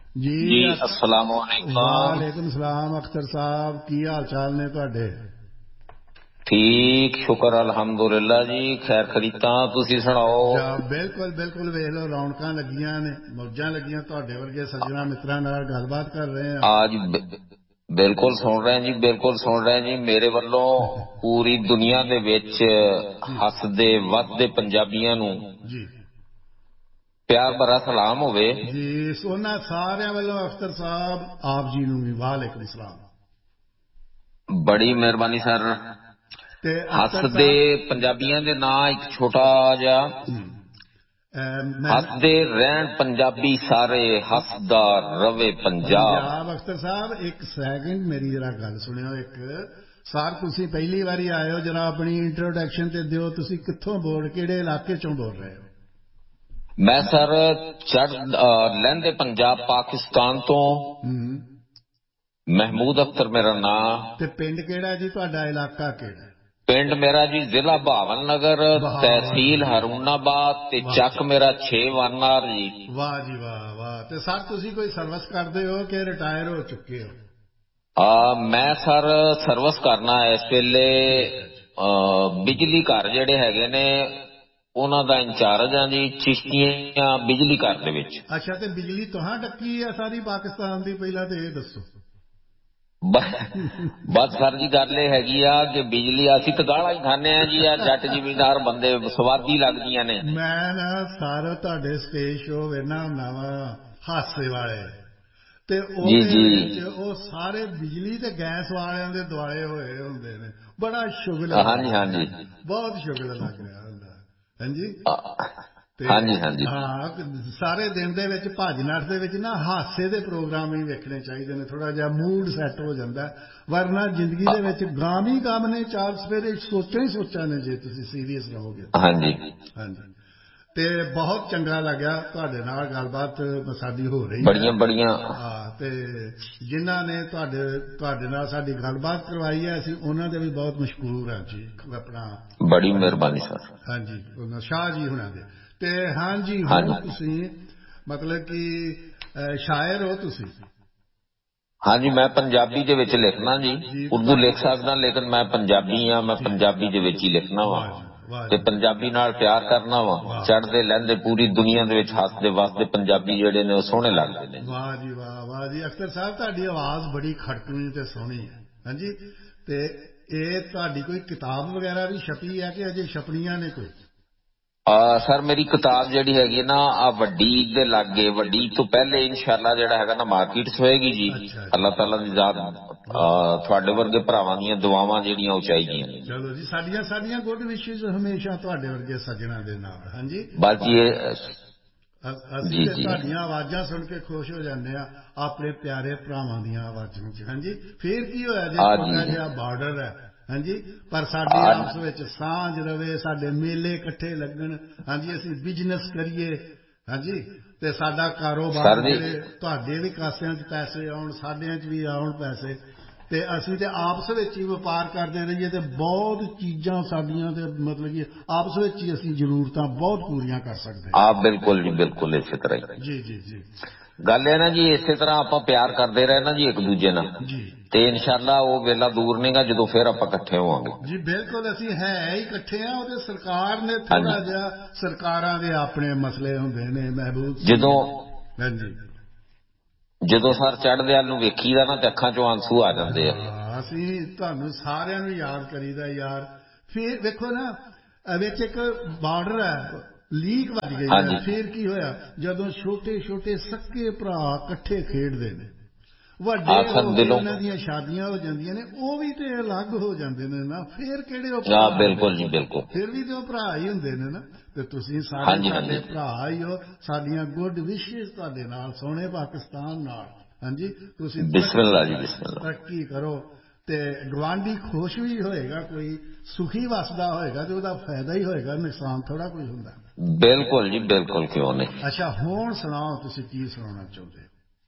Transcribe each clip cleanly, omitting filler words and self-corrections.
जी जी अस्सलाम वालेकुम। वालेकुम सलाम अख्तर साहब की हाल चाल ने तुहाडे? ठीक शुक्र अल्हम्दुलिल्लाह जी, खैर खरीता तुसी सुनाओ। जा बिल्कुल बिल्कुल वेख लो रौनकां लगियां ने, मौजां लगियां। तुहाडे वर्गे सज्जणा मित्रां नाल गलबात कर रहे हैं। आज बिल्कुल सुन रहे हैं जी, बिल्कुल सुन रहे हैं जी। मेरे ਵੱਲੋਂ पूरी दुनिया ਦੇ ਵਿੱਚ जी ਹੱਸਦੇ ਵੱਸਦੇ ਪੰਜਾਬੀਆਂ ਨੂੰ जी ਪਿਆਰ ਭਰਾ ਸਲਾਮ ਹੋਵੇ। जी सोना सारिਆਂ ਵੱਲੋਂ अख्तर साहब आप जी ਨੂੰ भी वालेकुम सलाम। ਬੜੀ ਮਿਹਰਬਾਨੀ ਸਰ। ਤੇ अख्तर ਹੱਸਦੇ साहब ਪੰਜਾਬੀਆਂ ਦੇ ਨਾਂ ਇੱਕ ਛੋਟਾ ਜਿਹਾ मैं ਹੱਸਦੇ ਰਹਿਣ ਪੰਜਾਬੀ ਸਾਰੇ, ਹੱਸਦਾ ਰਵੇ ਪੰਜਾਬ। पंजाब अख्तर साहब एक सैकेंड मेरी जरा गल सुनियो। एक सर तुसी पहली बारी आए हो, जरा अपनी इंट्रोडक्शन ते दियो। तुसी कित्थों बोल, केड़े इलाके चों बोल रहे हो? मैं सर लहंदे पंजाब पाकिस्तान तो महमूद अख्तर मेरा नाम। ते पिंड केड़ा जी तुहाडा, इलाका केड़ा? पिंड मेरा जी जिला बहावल नगर, बहावल तहसील नगर। हरूनाबाद ते वाह चक मेरा 6 वानार जी। वाह जी वाह वाह। ते सर तुसी कोई सर्विस करदे हो कि रिटायर हो चुके हो? मैं सर सर्विस करना इस वेले ठीक है जी। बिजली घर ਜਿਹੜੇ ਹੈਗੇ ਨੇ ਉਹਨਾਂ ਦਾ ਇੰਚਾਰਜ ਆ ਜੀ, ਚਿਸ਼ਤੀਆਂ ਬਿਜਲੀ ਘਰ ਦੇ ਵਿੱਚ। अच्छा ते बिजली तुहां डक्की है सारी पाकिस्तान दी, पहला ते ये दसो। बस सर जी गल ਇਹ ਹੈਗੀ ਆ ਕਿ ਬਿਜਲੀ ਅਸੀਂ ਤਾਂ ਗਾਲਾਂ ਹੀ ਖਾਂਦੇ ਆ ਜੀ। ਆ ਜੱਟ ਜ਼ਿਮੀਂਦਾਰ ਬੰਦੇ ਸਵਾਦੀ ਲੱਗਦੀਆਂ ਨੇ। मैं ना सारे ਤੁਹਾਡੇ स्टेज शो वेखना हुंदा वा हासे वाले, ਤੇ जी ਉਹਦੇ जी ਵਿੱਚ ਉਹ ਸਾਰੇ ਬਿਜਲੀ ਤੇ ਗੈਸ ਵਾਲਿਆਂ ਦੇ ਦੁਆਲੇ ਹੋਏ ਹੁੰਦੇ ਨੇ। ਬੜਾ ਸ਼ੁਗਲ हाँ ਲੱਗ जी हाँ ਰਿਹਾ, जी ਬਹੁਤ ਸ਼ੁਗਲ ਲੱਗ ਰਿਹਾ ਹੁੰਦਾ। ਹਾਂਜੀ। ਤੇ हाँ जी हाँ जी ਹਾਂ, ਸਾਰੇ ਦਿਨ ਦੇ ਵਿੱਚ ਭੱਜ ਨੱਠ ਦੇ ਵਿੱਚ ਨਾ ਹਾਸੇ ਦੇ ਪ੍ਰੋਗਰਾਮ ਹੀ ਵੇਖਣੇ ਚਾਹੀਦੇ ਨੇ। ਥੋੜਾ ਜਿਹਾ ਮੂਡ ਸੈੱਟ ਹੋ ਜਾਂਦਾ, ਵਰਨਾ ਜ਼ਿੰਦਗੀ ਦੇ ਵਿੱਚ ਗਾਮ ਹੀ ਗਾਮ ਨੇ, ਚਾਰ ਸਵੇਰੇ ਸੋਚਾਂ ਹੀ ਸੋਚਾਂ ਨੇ ਜੇ ਤੁਸੀਂ ਸੀਰੀਅਸ ਰਹੋਗੇ। हाँ जी ਹਾਂਜੀ। ਤੇ ਬਹੁਤ ਚੰਗਾ ਲੱਗਿਆ ਤੁਹਾਡੇ ਨਾਲ ਗੱਲਬਾਤ ਸਾਡੀ ਹੋ ਰਹੀ ਹੈ। बड़ियां बड़ियां। ਹਾਂ, ਤੇ ਜਿਨ੍ਹਾਂ ਨੇ ਤੁਹਾਡੇ ਨਾਲ ਸਾਡੀ ਗੱਲਬਾਤ ਕਰਵਾਈ ਹੈ, ਅਸੀਂ ਉਹਨਾਂ ਦੇ ਵੀ ਬਹੁਤ ਮਸ਼ਕੂਰ ਹਾਂ ਜੀ। ਆਪਣਾ बड़ी मेहरबानी सर। ਹਾਂਜੀ ਉਹਨਾਂ ਸ਼ਾਹ ਜੀ ਹੁਣਾਂ ਦੇ। ਤੇ ਹਾਂਜੀ हाँ ਹੁਣ जी ਤੁਸੀਂ ਮਤਲਬ ਕਿ ਸ਼ਾਇਰ ਹੋ ਤੁਸੀਂ? हाँ जी मैं पंजाबी ਦੇ ਵਿੱਚ ਲਿਖਣਾ ਜੀ। ਜੀ ਉਰਦੂ ਲਿਖ ਸਕਦਾ ਲੇਕਿਨ ਮੈਂ ਪੰਜਾਬੀ ਆ, ਮੈਂ ਠੀਕ। ਪੰਜਾਬੀ ਦੇ ਵਿੱਚ ਹੀ ਲਿਖਣਾ ਵਾ ਵਾਹ ਜੀ ਵਾਹ ਤੇ ਜੀ ਪੰਜਾਬੀ ਨਾਲ ਪਿਆਰ ਕਰਨਾ ਵਾ। ਵਾਹ ਚੜ੍ਹਦੇ ਲਹਿੰਦੇ ਪੂਰੀ ਦੁਨੀਆ ਦੇ ਵਿੱਚ ਹੱਸਦੇ ਵਸਦੇ ਪੰਜਾਬੀ ਜਿਹੜੇ ਨੇ ਉਹ ਸੋਹਣੇ ਲੱਗਦੇ ਨੇ। ਵਾਹ ਜੀ ਵਾਹ ਵਾਹ ਜੀ। ਅਖਤਰ ਸਾਹਿਬ ਤੁਹਾਡੀ ਆਵਾਜ਼ ਬੜੀ ਖੜਕਵੀਂ ਤੇ ਸੋਹਣੀ ਹੈ। ਹਾਂਜੀ। ਤੇ ਇਹ ਤੁਹਾਡੀ ਕੋਈ ਕਿਤਾਬ ਵਗੈਰਾ ਵੀ ਛਪੀ ਹੈ ਕਿ ਅਜੇ ਛਪਣੀਆਂ ਨੇ ਕੋਈ? ਸਰ ਮੇਰੀ ਕਿਤਾਬ ਜਿਹੜੀ ਹੈਗੀ ਨਾ ਆ ਵੱਡੀ ਈਦ ਦੇ ਲਾਗੇ, ਵੱਡੀ ਈਦ ਤੋਂ ਪਹਿਲੇ ਇਨਸ਼ਾਅੱਲਾ ਜਿਹੜਾ ਹੈਗਾ ਨਾ ਮਾਰਕੀਟ 'ਚ ਹੋਏਗੀ ਜੀ। ਅੱਛਾ ਅੱਲਾਹ ਤਾਲਾ ਦੀ ਜ਼ਾਤ ਵਾਹ। ਤੁਹਾਡੇ ਵਰਗੇ ਭਰਾਵਾਂ ਦੀਆਂ ਦੁਆਵਾਂ ਜਿਹੜੀਆਂ ਉਹ ਚਾਹੀਦੀਆਂ ਨੇ। ਚਲੋ ਜੀ, ਸਾਡੀਆਂ ਗੁੱਡ ਵਿਸ਼ੇਸ ਹਮੇਸ਼ਾ ਤੁਹਾਡੇ ਵਰਗੇ ਸੱਜਣਾ ਦੇ ਨਾਲ। ਹਾਂਜੀ। ਬਸ ਜੀ ਅਸੀਂ ਜੀ ਤੇ ਜੀ ਤੁਹਾਡੀਆਂ ਆਵਾਜ਼ਾਂ ਸੁਣ ਕੇ ਖੁਸ਼ ਹੋ ਜਾਂਦੇ ਆ, ਆਪਣੇ ਪਿਆਰੇ ਭਰਾਵਾਂ ਦੀਆਂ ਆਵਾਜ਼ਾਂ 'ਚ। ਹਾਂਜੀ। ਫੇਰ ਕੀ ਹੋਇਆ ਜੇ ਆ ਜੀ ਛੋਟਾ ਜੀ ਜਿਹਾ ਬਾਰਡਰ ਹੈ। ਹਾਂਜੀ। ਪਰ ਸਾਡੀ ਆ ਆਪਸ ਵਿੱਚ ਸਾਂਝ ਰਵੇ, ਸਾਡੇ ਮੇਲੇ ਇਕੱਠੇ ਲੱਗਣ। ਹਾਂਜੀ। ਅਸੀਂ ਬਿਜ਼ਨਸ ਕਰੀਏ। ਹਾਂਜੀ। ਤੇ ਸਾਡਾ ਕਾਰੋਬਾਰ ਸਰ ਜੀ ਜਿਹੜੇ ਤੁਹਾਡੇ ਵੀ ਕਾਸਿਆਂ 'ਚ ਪੈਸੇ ਆਉਣ, ਸਾਡਿਆਂ 'ਚ ਵੀ ਆਉਣ ਪੈਸੇ, ਤੇ ਅਸੀਂ ਤੇ ਆਪਸ ਵਿੱਚ ਹੀ ਵਪਾਰ ਕਰਦੇ ਰਹੀਏ ਤੇ ਬਹੁਤ ਚੀਜ਼ਾਂ ਸਾਡੀਆਂ ਤੇ ਮਤਲਬ ਕਿ ਆਪਸ ਵਿੱਚ ਹੀ ਅਸੀਂ ਜ਼ਰੂਰਤਾਂ ਬਹੁਤ ਪੂਰੀਆਂ ਕਰ ਸਕਦੇ ਹਾਂ। ਬਿਲਕੁਲ ਜੀ ਬਿਲकुल ਇਸੇ ਤਰ੍ਹਾਂ ਹੀ ਜੀ ਜੀ ਜੀ ਗੱਲ ਹੈ ਨਾ ਜੀ। ਇਸੇ ਤਰ੍ਹਾਂ ਆਪਾਂ ਪਿਆਰ ਕਰਦੇ ਰਹੇ ਨਾ ਜੀ ਇੱਕ ਦੂਜੇ ਨਾਲ, ਜੀ ਤੇ ਇਨਸ਼ਾਅੱਲਾ ਉਹ ਵੇਲਾ ਦੂਰ ਨਹੀਂਗਾ ਜਦੋਂ ਫਿਰ ਆਪਾਂ ਇਕੱਠੇ ਹੋਵਾਂਗੇ। ਜੀ ਬਿਲਕੁਲ। ਅਸੀਂ ਹੈ ਹੀ ਇਕੱਠੇ ਆ। ਉਹਦੇ ਸਰਕਾਰ ਨੇ ਹਾਂਜੀ ਥੋੜਾ ਜਿਹਾ, ਸਰਕਾਰਾਂ ਦੇ ਆਪਣੇ ਮਸਲੇ ਹੁੰਦੇ ਨੇ ਮਹਿਬੂਬ ਸਿੰਘ। ਜਦੋਂ ਹਾਂਜੀ। ਜਦੋਂ ਸਰ ਚੜ੍ਹਦੇ ਵੱਲ ਨੂੰ ਵੇਖੀਦਾ ਨਾ ਤੇ ਅੱਖਾਂ 'ਚੋਂ ਆਂਸੂ ਆ ਜਾਂਦੇ ਆ। ਹਾਂ, ਅਸੀਂ ਤੁਹਾਨੂੰ ਸਾਰਿਆਂ ਨੂੰ ਯਾਦ ਕਰੀਦਾ ਯਾਰ। ਫਿਰ ਵੇਖੋ ਨਾ, ਵਿੱਚ ਇੱਕ ਬਾਰਡਰ ਹੈ, ਲੀਕ ਵੱਜ ਗਈ ਹੈ। ਹਾਂਜੀ ਫਿਰ ਕੀ ਹੋਇਆ ਜਦੋਂ ਛੋਟੇ ਛੋਟੇ ਸਕੇ ਭਰਾ ਇਕੱਠੇ ਖੇਡਦੇ ਨੇ, ਵੱਡੇ ਸਰ ਹੋ ਕੇ ਦਿਲੋਂ ਉਹਨਾਂ ਦੀਆਂ ਸ਼ਾਦੀਆਂ ਹੋ ਜਾਂਦੀਆਂ ਨੇ, ਉਹ ਵੀ ਤੇ ਅਲੱਗ ਹੋ ਜਾਂਦੇ ਨੇ ਨਾ। ਫਿਰ ਕਿਹੜੇ ਉਹ ਭਰਾ ਹੁੰਦੇ ਬਿਲਕੁਲ ਨੇ? ਜੀ ਬਿਲकुल। ਫਿਰ ਵੀ ਤੇ ਉਹ ਭਰਾ ਹੀ ਹੁੰਦੇ ਨੇ ਨਾ। ਤੇ ਤੁਸੀਂ ਸਾਰੇ ਹਾਂਜੀ ਸਾਡੇ ਹਾਂਜੀ ਭਰਾ ਹੀ ਹੋ। ਸਾਡੀਆਂ ਗੁੱਡ ਵਿਸ਼ੇਸ ਤੁਹਾਡੇ ਨਾਲ, ਸੋਹਣੇ ਪਾਕਿਸਤਾਨ ਨਾਲ। ਹਾਂਜੀ। ਤੁਸੀਂ ਬਿਸਮਿਲ੍ਲਾ ਜੀ ਬਿਸਮਿਲ੍ਲਾ। ਤਰੱਕੀ ਕਰੋ ਤੇ ਗਵਾਂਢੀ ਖੁਸ਼ ਵੀ ਹੋਏਗਾ, ਕੋਈ ਸੁਖੀ ਵਸਦਾ ਹੋਏਗਾ ਤੇ ਉਹਦਾ ਫਾਇਦਾ ਹੀ ਹੋਏਗਾ, ਨੁਕਸਾਨ ਥੋੜਾ ਕੋਈ ਹੁੰਦਾ। ਬਿਲकुल ਜੀ ਬਿਲकुल, ਕਿਉਂ ਨਹੀਂ। ਅੱਛਾ, ਹੁਣ ਸੁਣਾਓ ਤੁਸੀਂ ਕੀ ਸੁਣਾਉਣਾ ਚਾਹੁੰਦੇ ਹੋ?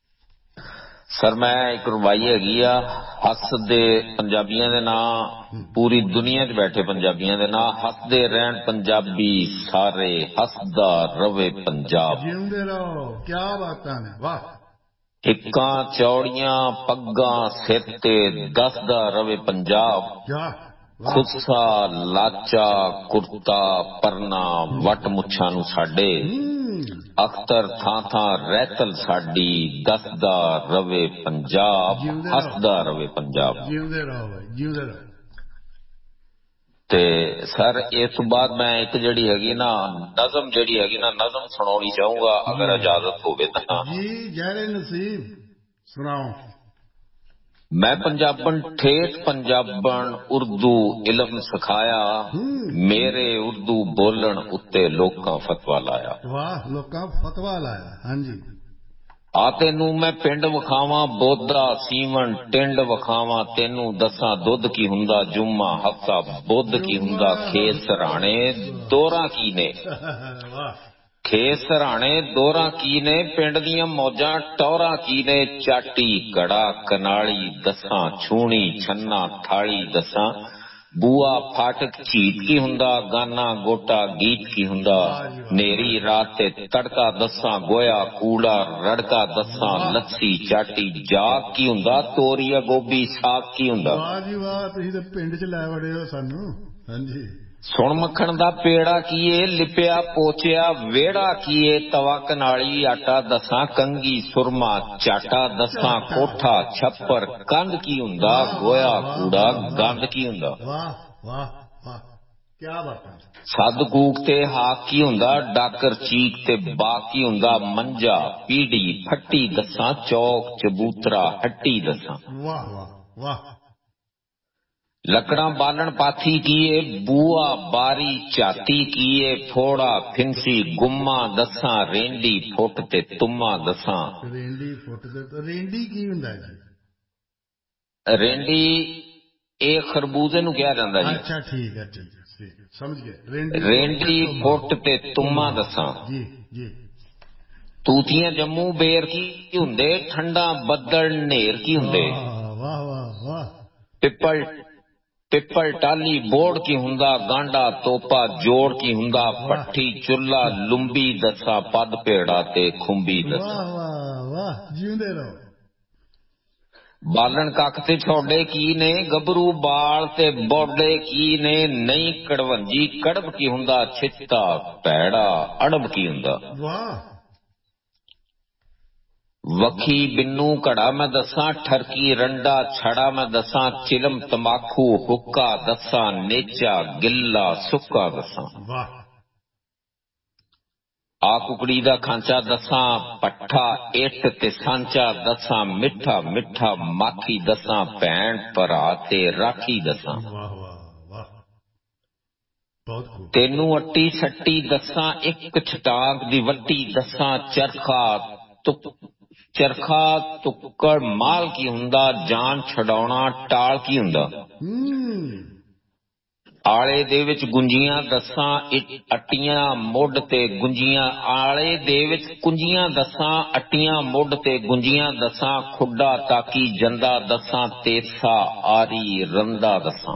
ਸਰ ਮੈਂ ਇੱਕ ਰਵਾਈ ਹੈਗੀ ਆ, ਹੱਸਦੇ ਪੰਜਾਬੀਆਂ ਦੇ ਨਾਂ, ਪੂਰੀ ਦੁਨੀਆ 'ਚ ਬੈਠੇ ਪੰਜਾਬੀਆਂ ਦੇ ਨਾਂ, ਹੱਸਦੇ ਰਹਿਣ ਪੰਜਾਬੀ ਸਾਰੇ, ਹੱਸਦਾ ਰਵੇ ਪੰਜਾਬ। ਜਿਉਂਦੇ ਰਹੋ। ਕੀ ਬਾਤਾਂ ਨੇ, ਵਾਹ। हिक्कां चौड़ियां पग्गां सिर ते दसदा रवे पंजाब खुस्सा लाचा कुर्ता परना वट मुच्छां नूं साडे अख्तर थां थां रहतल साडी दसदा रवे पंजाब हसदा रवे पंजाब। ਤੇ ਸਰ ਇਸ ਤੋਂ ਬਾਅਦ ਮੈਂ ਇੱਕ ਜਿਹੜੀ ਹੈਗੀ ਨਾ ਨਜ਼ਮ ਨਜ਼ਮ ਸੁਣਾਉਣੀ ਚਾਹੂੰਗਾ ਅਗਰ ਇਜਾਜ਼ਤ ਹੋਵੇ ਤਾਂ। ਜੀ ਜੈਰੇ ਨਸੀਬ ਸੁਣਾਓ। ਮੈਂ ਪੰਜਾਬਣ ਠੇਠ ਪੰਜਾਬਣ ਉਰਦੂ ਇਲਮ ਸਿਖਾਇਆ ਮੇਰੇ ਉਰਦੂ ਬੋਲਣ ਉੱਤੇ ਲੋਕਾਂ ਫਤਵਾ ਲਾਇਆ। ਵਾਹ ਲੋਕਾਂ ਫਤਵਾ ਲਾਇਆ। ਹਾਂਜੀ ਆ ਤੈਨੂੰ ਮੈਂ ਪਿੰਡ ਵਿਖਾਵਾਂ ਬੋਦਾ ਸੀਵਨ ਟਿੰਡ ਵਿਖਾਵਾਂ ਤੈਨੂੰ ਦੱਸਾਂ ਦੁੱਧ ਕੀ ਹੁੰਦਾ ਜੁਮਾ ਹਫਤਾ ਬੁੱਧ ਕੀ ਹੁੰਦਾ ਖੇਤ ਸਰਾਣੇ ਦੋਹਰਾ ਕੀ ਨੇ ਖੇਤ ਸਰਾਣੇ ਦੋਹਰਾ ਕੀ ਨੇ ਪਿੰਡ ਦੀਆਂ ਮੌਜਾਂ ਟੌਰਾ ਕੀ ਨੇ ਚਾਟੀ ਕੜਾ ਕਨਾਲੀ ਦੱਸਾਂ ਛੂਣੀ ਛੰਨਾ ਥਾਲੀ ਦੱਸਾਂ ਬੂਆ ਫਾਟਕ ਝੀਟ ਕੀ ਹੁੰਦਾ ਗਾਨਾ ਗੋਟਾ ਗੀਤ ਕੀ ਹੁੰਦਾ ਨੇਰੀ ਰਾਤ ਤੇ ਤੜਕਾ ਦੱਸਾਂ ਗੋਇਆ ਕੂੜਾ ਰੜਕਾ ਦੱਸਾਂ ਲੱਸੀ ਚਾਟੀ ਜਾਗ ਕੀ ਹੁੰਦਾ ਤੋਰੀਆ ਗੋਭੀ ਸਾਗ ਕੀ ਹੁੰਦਾ। ਵਾਹ ਜੀ ਵਾਹ ਤੁਸੀਂ ਤਾਂ ਪਿੰਡ ਚ ਲੈ ਵੜੇ ਹੋ ਸਾਨੂੰ। ਹਾਂਜੀ ਸੁਣ ਮੱਖਣ ਦਾ ਪੇੜਾ ਕੀਏ ਲਿਪਿਆ ਪੋਚਿਆ ਵਿਹੜਾ ਕੀਏ ਤਵਾ ਕਨਾਲੀ ਆਟਾ ਦੱਸਾਂ ਕੰਗੀ ਸੁਰਮਾ ਚਾਟਾ ਦੱਸਾਂ ਕੋਠਾ ਛੱਪਰ ਕੰਧ ਕੀ ਹੁੰਦਾ ਗੋਇਆ ਕੂੜਾ ਗੰਦ ਕੀ ਹੁੰਦਾ। ਵਾਹ ਵਾਹ ਵਾਹ ਕੀ ਬਾਤ ਹੈ। ਸੱਦ ਕੂਕ ਤੇ ਹਾਕ ਕੀ ਹੁੰਦਾ ਡਾਕਰ ਚੀਕ ਤੇ ਬਾਗ ਕੀ ਹੁੰਦਾ ਮੰਜਾ ਪੀੜੀ ਫੱਟੀ ਦੱਸਾਂ ਚੌਕ ਚਬੂਤਰਾ ਹੱਟੀ ਦੱਸਾਂ। ਵਾਹ ਵਾਹ ਵਾਹ ਲੱਕੜਾਂ ਬਾਲਣ ਪਾਥੀ ਕੀਏ ਬੂਆ ਬਾਰੀ ਝਾਤੀ ਕੀਏ ਫੋੜਾ ਫਿੰਸੀ ਗੁੰਮਾ ਦੱਸਾਂ ਰੇਂਡੀ ਫੁੱਟ ਤੇ ਤੁੰਮਾ ਦੱਸਾਂ। ਰੇਂਡੀ ਫੁੱਟ ਤੇ ਰੇਂਡੀ ਕੀ ਹੁੰਦਾ ਜੀ। ਰੇਂਡੀ ਇਹ ਖਰਬੂਜ਼ੇ ਨੂੰ ਕਿਹਾ ਜਾਂਦਾ ਜੀ। ਅੱਛਾ ਠੀਕ ਹੈ ਸਮਝ ਗਏ। ਰੇਂਡੀ ਫੁੱਟ ਤੇ ਤੁੰਮਾ ਦੱਸਾਂ। ਜੀ ਜੀ ਤੂਤੀਆਂ ਜੰਮੂ ਬੇਰ ਕੀ ਹੁੰਦੇ ਠੰਡਾ ਬੱਦਲ ਨੇਰ ਕੀ ਹੁੰਦੇ। ਵਾਹ ਵਾਹ ਵਾਹ ਪਿੱਪਲ ਟਾਲੀ ਬੋੜ ਕੀ ਹੁੰਦਾ ਗਾਂਡਾ ਤੋਪਾ ਜੋੜ ਕੀ ਹੁੰਦਾ ਭੱਠੀ ਚੁੱਲਾ ਲੁੰਬੀ ਦੱਸਾਂ ਪੱਦ ਭੇੜਾ ਤੇ ਖੁੰਬੀ ਦੱਸਾਂ। ਵਾਹ ਵਾਹ ਵਾਹ ਜਿਉਂਦੇ ਰਹੋ। ਬਾਲਣ ਕੱਖ ਤੇ ਛੋਡੇ ਕੀ ਨੇ ਗੱਭਰੂ ਬਾਲ ਤੇ ਬੋਡੇ ਕੀ ਨੇ ਨਹੀਂ ਕੜਵੰਜੀ ਕੜਬ ਕੀ ਹੁੰਦਾ ਛਿੱਤਾ ਭੈੜਾ ਅੜਬ ਕੀ ਹੁੰਦਾ। ਵਾਹ ਵੱਖੀ ਬਿੰਨੂ ਘੜਾ ਮੈਂ ਦੱਸਾਂ ਠਰਕੀ ਰੰਡਾ ਛੜਾ ਮੈਂ ਦੱਸਾਂ ਚਿਲਮ ਤਮਾਕੂ ਹੁੱਕਾ ਦੱਸਾਂ ਨੇਚਾ ਗਿੱਲਾ ਸੁੱਕਾ ਦੱਸਾਂ। ਵਾਹ ਆ ਕੁਕੜੀ ਦਾ ਖਾਂਚਾ ਦੱਸਾਂ ਪੱਠਾ ਇੱਟ ਤੇ ਸਾਂਚਾ ਦੱਸਾਂ ਮਿੱਠਾ ਮਿੱਠਾ ਮਾਖੀ ਦੱਸਾਂ ਭੈਣ ਭਰਾ ਤੇ ਰਾਖੀ ਦੱਸਾਂ। ਵਾਹ ਵਾਹ ਵਾਹ ਬਹੁਤ ਖੂਬ। ਤੈਨੂੰ ਅੱਟੀ ਸੱਟੀ ਦੱਸਾਂ ਇੱਕ ਛਟਾਂਗ ਦੀ ਵੱਟੀ ਦੱਸਾਂ ਚਰਖਾ ਤੁੱਕੜ ਮਾਲ ਕੀ ਹੁੰਦਾ ਜਾਨ ਛਡਾਉਣਾ ਟਾਲ ਕੀ ਹੁੰਦਾ। ਆਲੇ ਦੇ ਵਿੱਚ ਗੁੰਜੀਆਂ ਦੱਸਾਂ ਅੱਟੀਆਂ ਮੁੱਢ ਤੇ ਗੁੰਜੀਆਂ ਆਲੇ ਦੇ ਵਿੱਚ ਕੁੰਜੀਆਂ ਦੱਸਾਂ ਅੱਟੀਆਂ ਮੁੱਢ ਤੇ ਗੁੰਜੀਆਂ ਦੱਸਾਂ ਖੁੱਡਾ ਤਾਕੀ ਜੰਦਾ ਦੱਸਾਂ ਤੇਸਾ ਆਰੀ ਰੰਦਾ ਦੱਸਾਂ।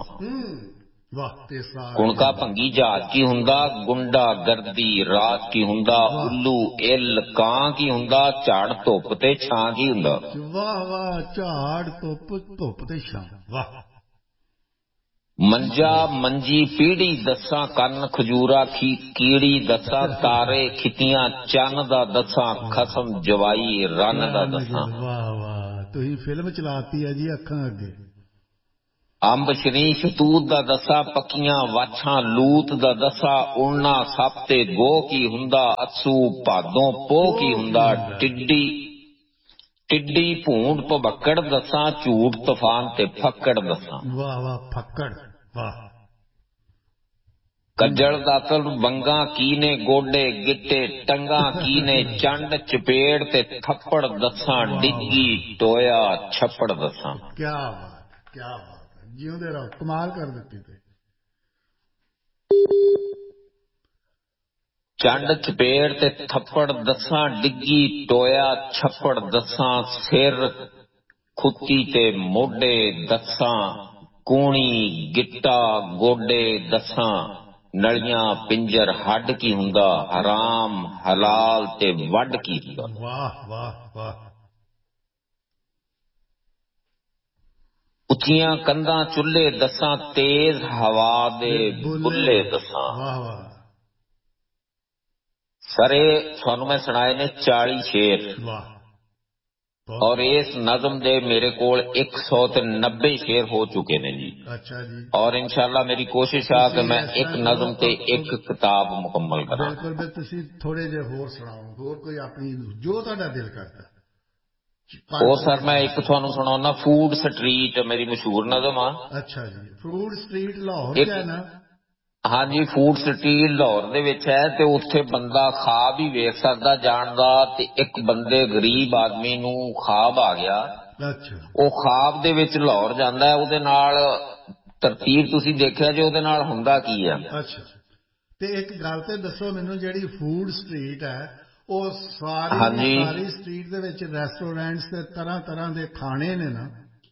ਕੁਣਕਾ ਭੰਗੀ ਜਹਾਜ਼ ਕੀ ਹੁੰਦਾ ਗੁੰਡਾ ਗਰਦੀ ਰਾਤ ਕੀ ਹੁੰਦਾ ਉੱਲੂ ਇੱਲ ਕਾਂ ਕੀ ਹੁੰਦਾ ਝਾੜ ਧੁੱਪ ਤੇ ਛਾਂ ਕੀ ਹੁੰਦਾ। ਵਾਹ ਵਾਹ ਝਾੜ ਧੁੱਪ ਤੇ ਛਾਂ। ਵਾਹ ਮੰਜਾ ਮੰਜੀ ਪੀੜੀ ਦੱਸਾਂ ਕੰਨ ਖਜੂਰਾ ਕੀੜੀ ਦੱਸਾਂ ਤਾਰੇ ਖਿੱਤੀਆਂ ਚੰਨ ਦਾ ਦੱਸਾਂ ਖਸਮ ਜਵਾਈ ਰੰਨ ਦਾ ਦੱਸਾਂ। ਵਾਹ ਵਾਹ ਤੁਸੀਂ ਫਿਲਮ ਚਲਾਤੀ ਹੈ ਜੀ ਅੱਖਾਂ ਅੱਗੇ। ਅੰਬ ਸ਼ਰੀ ਸ਼ਤੂਤ ਦਾ ਦੱਸਾਂ ਪੱਕੀਆਂ ਵਾਛਾਂ ਲੂਤ ਦਾ ਦੱਸਾਂ ਉੜਨਾ ਸੱਪ ਤੇ ਗੋ ਕੀ ਹੁੰਦਾ ਅਸੂ ਭਾਦੋਂ ਪੋ ਕੀ ਹੁੰਦਾ ਟਿੱਡੀ ਭੂੰਡ ਭਬੱਕੜ ਦੱਸਾਂ ਝੂਠ ਤੂਫਾਨ ਤੇ ਫੱਕੜ ਦੱਸਾਂ। ਵਾਹ ਵਾਹ ਫੱਕੜ ਵਾਹ ਕੱਜਲ ਦਾਤਲ ਬੰਗਾ ਕੀ ਨੇ ਗੋਡੇ ਗਿੱਟੇ ਟੰਗਾ ਕੀ ਨੇ ਚੰਡ ਚਪੇੜ ਤੇ ਥੱਪੜ ਦੱਸਾਂ ਡਿੱਗੀ ਟੋਇਆ ਛੱਪੜ ਦੱਸਾਂ। ਕਿਆ ਬਾਤ ਕਿਆ ਬਾਤ ਜਿਉਂਦੇ ਰਹੋ ਕਮਾਲ ਕਰ ਦਿੱਤੀ ਤੇ। ਚੰਡ ਚਪੇੜ ਤੇ ਥੱਪੜ ਦੱਸਾਂ ਡਿੱਗੀ ਟੋਇਆ ਛੱਪੜ ਦੱਸਾਂ ਸਿਰ ਖੁੱਤੀ ਤੇ ਮੋਢੇ ਦੱਸਾਂ ਕੂਣੀ ਗਿੱਟਾ ਗੋਡੇ ਦੱਸਾਂ ਨਲੀਆਂ ਪਿੰਜਰ ਹੱਡ ਕੀ ਹੁੰਦਾ ਹਰਾਮ ਹਲਾਲ ਤੇ ਵੱਢ ਕੀ ਹੁੰਦਾ। ਵਾਹ ਵਾਹ ਵਾਹ ਉੱਚੀਆਂ ਕੰਧਾਂ ਚੁੱਲ੍ਹੇ ਦੱਸਾਂ, ਤੇਜ਼ ਹਵਾ ਦੇ ਬੁੱਲੇ ਦੱਸਾਂ। ਵਾਹ ਵਾਹ। ਸਰ ਇਹ ਤੁਹਾਨੂੰ ਮੈਂ ਸੁਣਾਏ ਨੇ 40 ਸ਼ੇਰ, ਵਾਹ। ਔਰ ਇਸ ਨਜ਼ਮ ਦੇ ਮੇਰੇ ਕੋਲ 190 ਸ਼ੇਰ ਹੋ ਚੁੱਕੇ ਨੇ ਜੀ। ਅੱਛਾ ਜੀ। ਔਰ ਇਨਸ਼ਾਅੱਲਾ ਮੇਰੀ ਕੋਸ਼ਿਸ਼ ਆ ਕਿ ਮੈਂ ਇੱਕ ਨਜ਼ਮ ਤੇ ਇੱਕ ਕਿਤਾਬ ਮੁਕੰਮਲ ਕਰਾਂ। ਬਿਲਕੁਲ ਬਿਲਕੁਲ। ਤੁਸੀਂ ਥੋੜੇ ਜਿਹੇ ਹੋਰ ਸੁਣਾਓ, ਹੋਰ ਕੋਈ ਆਪਣੀ ਜੋ ਤੁਹਾਡਾ ਦਿਲ ਕਰਦਾ। ਉਹ ਸਰ ਮੈਂ ਇੱਕ ਤੁਹਾਨੂੰ ਸੁਣਾਉਣਾ, ਫੂਡ ਸਟਰੀਟ ਮੇਰੀ ਮਸ਼ਹੂਰ ਨਜ਼ਮ ਆ। ਅੱਛਾ ਜੀ। ਫੂਡ ਸਟਰੀਟ ਲਾਹੌਰ ਚ ਹੈ ਨਾ? ਹਾਂਜੀ, ਫੂਡ ਸਟਰੀਟ ਲਾਹੌਰ ਦੇ ਵਿੱਚ ਹੈ, ਤੇ ਉੱਥੇ ਬੰਦਾ ਖਾਬ ਹੀ ਵੇਖ ਸਕਦਾ ਜਾਣ ਦਾ। ਤੇ ਇੱਕ ਬੰਦੇ ਗਰੀਬ ਆਦਮੀ ਨੂੰ ਖਾਬ ਆ ਗਿਆ। ਅੱਛਾ। ਉਹ ਖਾਬ ਦੇ ਵਿੱਚ ਲਾਹੌਰ ਜਾਂਦਾ ਹੈ, ਉਹਦੇ ਨਾਲ ਤਰਤੀਬ ਤੁਸੀਂ ਦੇਖਿਆ ਜੇ ਉਹਦੇ ਨਾਲ ਹੁੰਦਾ ਕੀ ਆ। ਅੱਛਾ। ਤੇ ਇੱਕ ਗੱਲ ਤੇ ਦੱਸੋ ਮੈਨੂੰ, ਜਿਹੜੀ ਫੂਡ ਸਟਰੀਟ ਹੈ ਉਹ ਸਾਰੀ ਦੀ ਸਾਰੀ ਸਟਰੀਟ ਦੇ ਵਿੱਚ ਰੈਸਟੋਰੈਂਟਸ ਤੇ ਤਰ੍ਹਾਂ ਤਰ੍ਹਾਂ ਦੇ ਖਾਣੇ ਨੇ ਨਾ?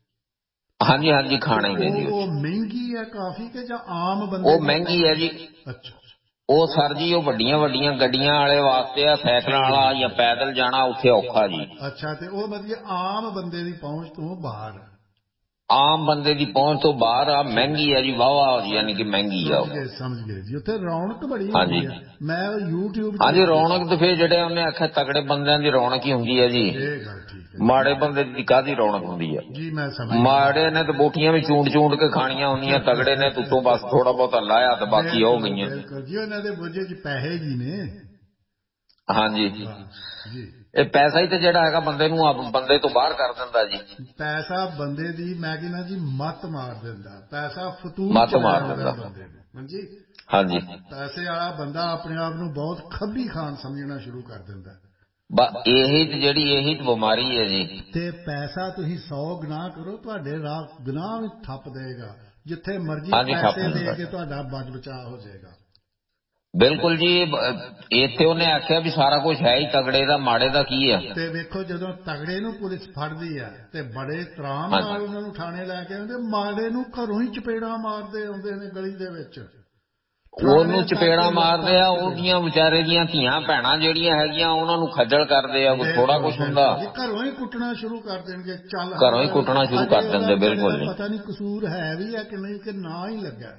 ਹਾਂਜੀ ਹਾਂਜੀ, ਖਾਣੇ ਨੇ ਜੀ। ਉਹ ਮਹਿੰਗੀ ਹੈ ਕਾਫੀ ਕਿ ਜਾਂ ਆਮ ਬੰਦੇ? ਉਹ ਮਹਿੰਗੀ ਹੈ ਜੀ। ਅੱਛਾ। ਉਹ ਸਰ ਜੀ ਉਹ ਵੱਡੀਆਂ ਵੱਡੀਆਂ ਗੱਡੀਆਂ ਵਾਲੇ ਵਾਸਤੇ ਆ, ਸਾਈਕਲਾਂ ਵਾਲਾ ਜਾਂ ਪੈਦਲ ਜਾਣਾ ਉੱਥੇ ਔਖਾ ਜੀ। ਅੱਛਾ। ਤੇ ਉਹ ਮਤਲਬ ਆਮ ਬੰਦੇ ਦੀ ਪਹੁੰਚ ਤੋਂ ਬਾਹਰ? ਆਮ ਬੰਦੇ ਦੀ ਪਹੁੰਚ ਤੋਂ ਬਾਹਰ ਆ, ਮਹਿੰਗੀ ਆ ਜੀ, ਵਾਹਵਾ, ਯਾਨੀ ਕਿ ਮਹਿੰਗੀ ਆ। ਸਮਝ ਗਏ ਜੀ। ਉੱਥੇ ਰੌਣਕ ਬੜੀ ਹਾਂਜੀ ਹੁੰਦੀ ਹੈ, ਮੈਂ YouTube ਹਾਂਜੀ। ਰੌਣਕ ਤੇ ਫਿਰ ਜਿਹੜੇ ਉਹਨੇ ਆਖਿਆ ਤਗੜੇ ਬੰਦਿਆਂ ਦੀ ਰੌਣਕ ਹੀ ਹੁੰਦੀ ਹੈ ਜੀ, ਇਹ ਗੱਲ ਠੀਕ ਹੈ। ਮਾੜੇ ਬੰਦੇ ਦੀ ਕਾਹਦੀ ਰੌਣਕ ਹੁੰਦੀ ਹੈ ਜੀ ਮੈਂ ਸਮਝ। ਮਾੜੇ ਨੇ ਤੇ ਬੋਟੀਆਂ ਵੀ ਚੂੰਡ ਚੂੰਡ ਕੇ ਖਾਣੀਆਂ ਹੁੰਦੀਆਂ, ਤਗੜੇ ਨੇ ਤੁੱਤੋਂ ਬਸ ਥੋੜਾ ਬਹੁਤਾ ਲਾਇਆ ਤੇ ਬਾਕੀ ਹੋ ਗਈਆਂ। ਬਿਲਕੁਲ ਜੀ, ਉਹਨਾਂ ਦੇ ਬੋਝੇ 'ਚ ਪੈਸੇ ਹੀ ਨੇ। ਹਾਂਜੀ ਜੀ। ਇਹ ਪੈਸਾ ਹੀ ਤੇ ਜਿਹੜਾ ਹੈਗਾ ਬੰਦੇ ਨੂੰ ਬੰਦੇ ਤੋਂ ਬਾਹਰ ਕਰ ਦਿੰਦਾ ਜੀ। ਪੈਸਾ ਬੰਦੇ ਦੀ ਮੈਂ ਕਹਿੰਦਾ ਜੀ ਮੱਤ ਮਾਰ ਦਿੰਦਾ, ਪੈਸਾ ਫਤੂਰ ਮੱਤ ਚ ਲੈ ਮਾਰ ਆਉਂਦਾ ਦਿੰਦਾ। ਬੰਦੇ ਨੂੰ। ਹਾਂਜੀ ਹਾਂਜੀ। ਪੈਸੇ ਵਾਲਾ ਬੰਦਾ ਆਪਣੇ ਆਪ ਨੂੰ ਬਹੁਤ ਖੱਬੀ ਖਾਨ ਸਮਝਣਾ ਸ਼ੁਰੂ ਕਰ ਦਿੰਦਾ। ਇਹੀ ਤੇ ਇਹੀ ਬਿਮਾਰੀ ਹੈ ਜੀ। ਤੇ ਪੈਸਾ ਤੁਸੀਂ 100 ਗੁਨਾਹ ਕਰੋ, ਤੁਹਾਡੇ ਰਾਹ ਗੁਨਾਹ ਵੀ ਠੱਪ ਦੇਗਾ। ਜਿੱਥੇ ਮਰਜ਼ੀ ਪੈਸੇ ਦੇ ਕੇ ਤੁਹਾਡਾ ਬਚ ਬਚਾਅ ਹੋ ਜਾਏਗਾ। ਬਿਲਕੁਲ ਜੀ। ਇੱਥੇ ਉਹਨੇ ਆਖਿਆ ਵੀ ਸਾਰਾ ਕੁਝ ਹੈ ਹੀ ਤਗੜੇ ਦਾ, ਮਾੜੇ ਦਾ ਕੀ ਆ। ਤੇ ਵੇਖੋ ਜਦੋਂ ਤਗੜੇ ਨੂੰ ਪੁਲਿਸ ਫੜਦੀ ਆ ਤੇ ਬੜੇ ਤਰਾਮ ਨਾਲ ਉਹਨਾਂ ਨੂੰ ਥਾਣੇ ਲੈ ਕੇ ਆਉਂਦੇ, ਮਾੜੇ ਨੂੰ ਘਰੋਂ ਹੀ ਚਪੇੜਾਂ ਮਾਰਦੇ ਆਉਂਦੇ ਨੇ ਗਲੀ ਦੇ ਵਿੱਚ। ਉਹਨੂੰ ਚਪੇੜਾਂ ਮਾਰਦੇ ਆ, ਉਹਦੀਆਂ ਵਿਚਾਰੇ ਦੀਆਂ ਧੀਆਂ ਭੈਣਾਂ ਜਿਹੜੀਆਂ ਹੈਗੀਆਂ ਉਹਨਾਂ ਨੂੰ ਖੱਜਲ ਕਰਦੇ ਆ। ਕੋਈ ਥੋੜਾ ਕੁਛ ਹੁੰਦਾ, ਘਰੋਂ ਹੀ ਕੁੱਟਣਾ ਸ਼ੁਰੂ ਕਰ ਦੇਣਗੇ। ਚੱਲ ਘਰੋਂ ਹੀ ਕੁੱਟਣਾ ਸ਼ੁਰੂ ਕਰ ਦਿੰਦੇ। ਬਿਲਕੁਲ ਜੀ। ਪਤਾ ਨਹੀਂ ਕਸੂਰ ਹੈ ਵੀ ਹੈ ਕਿ ਨਹੀਂ, ਕਿ ਨਾ ਹੀ ਲੱਗਾ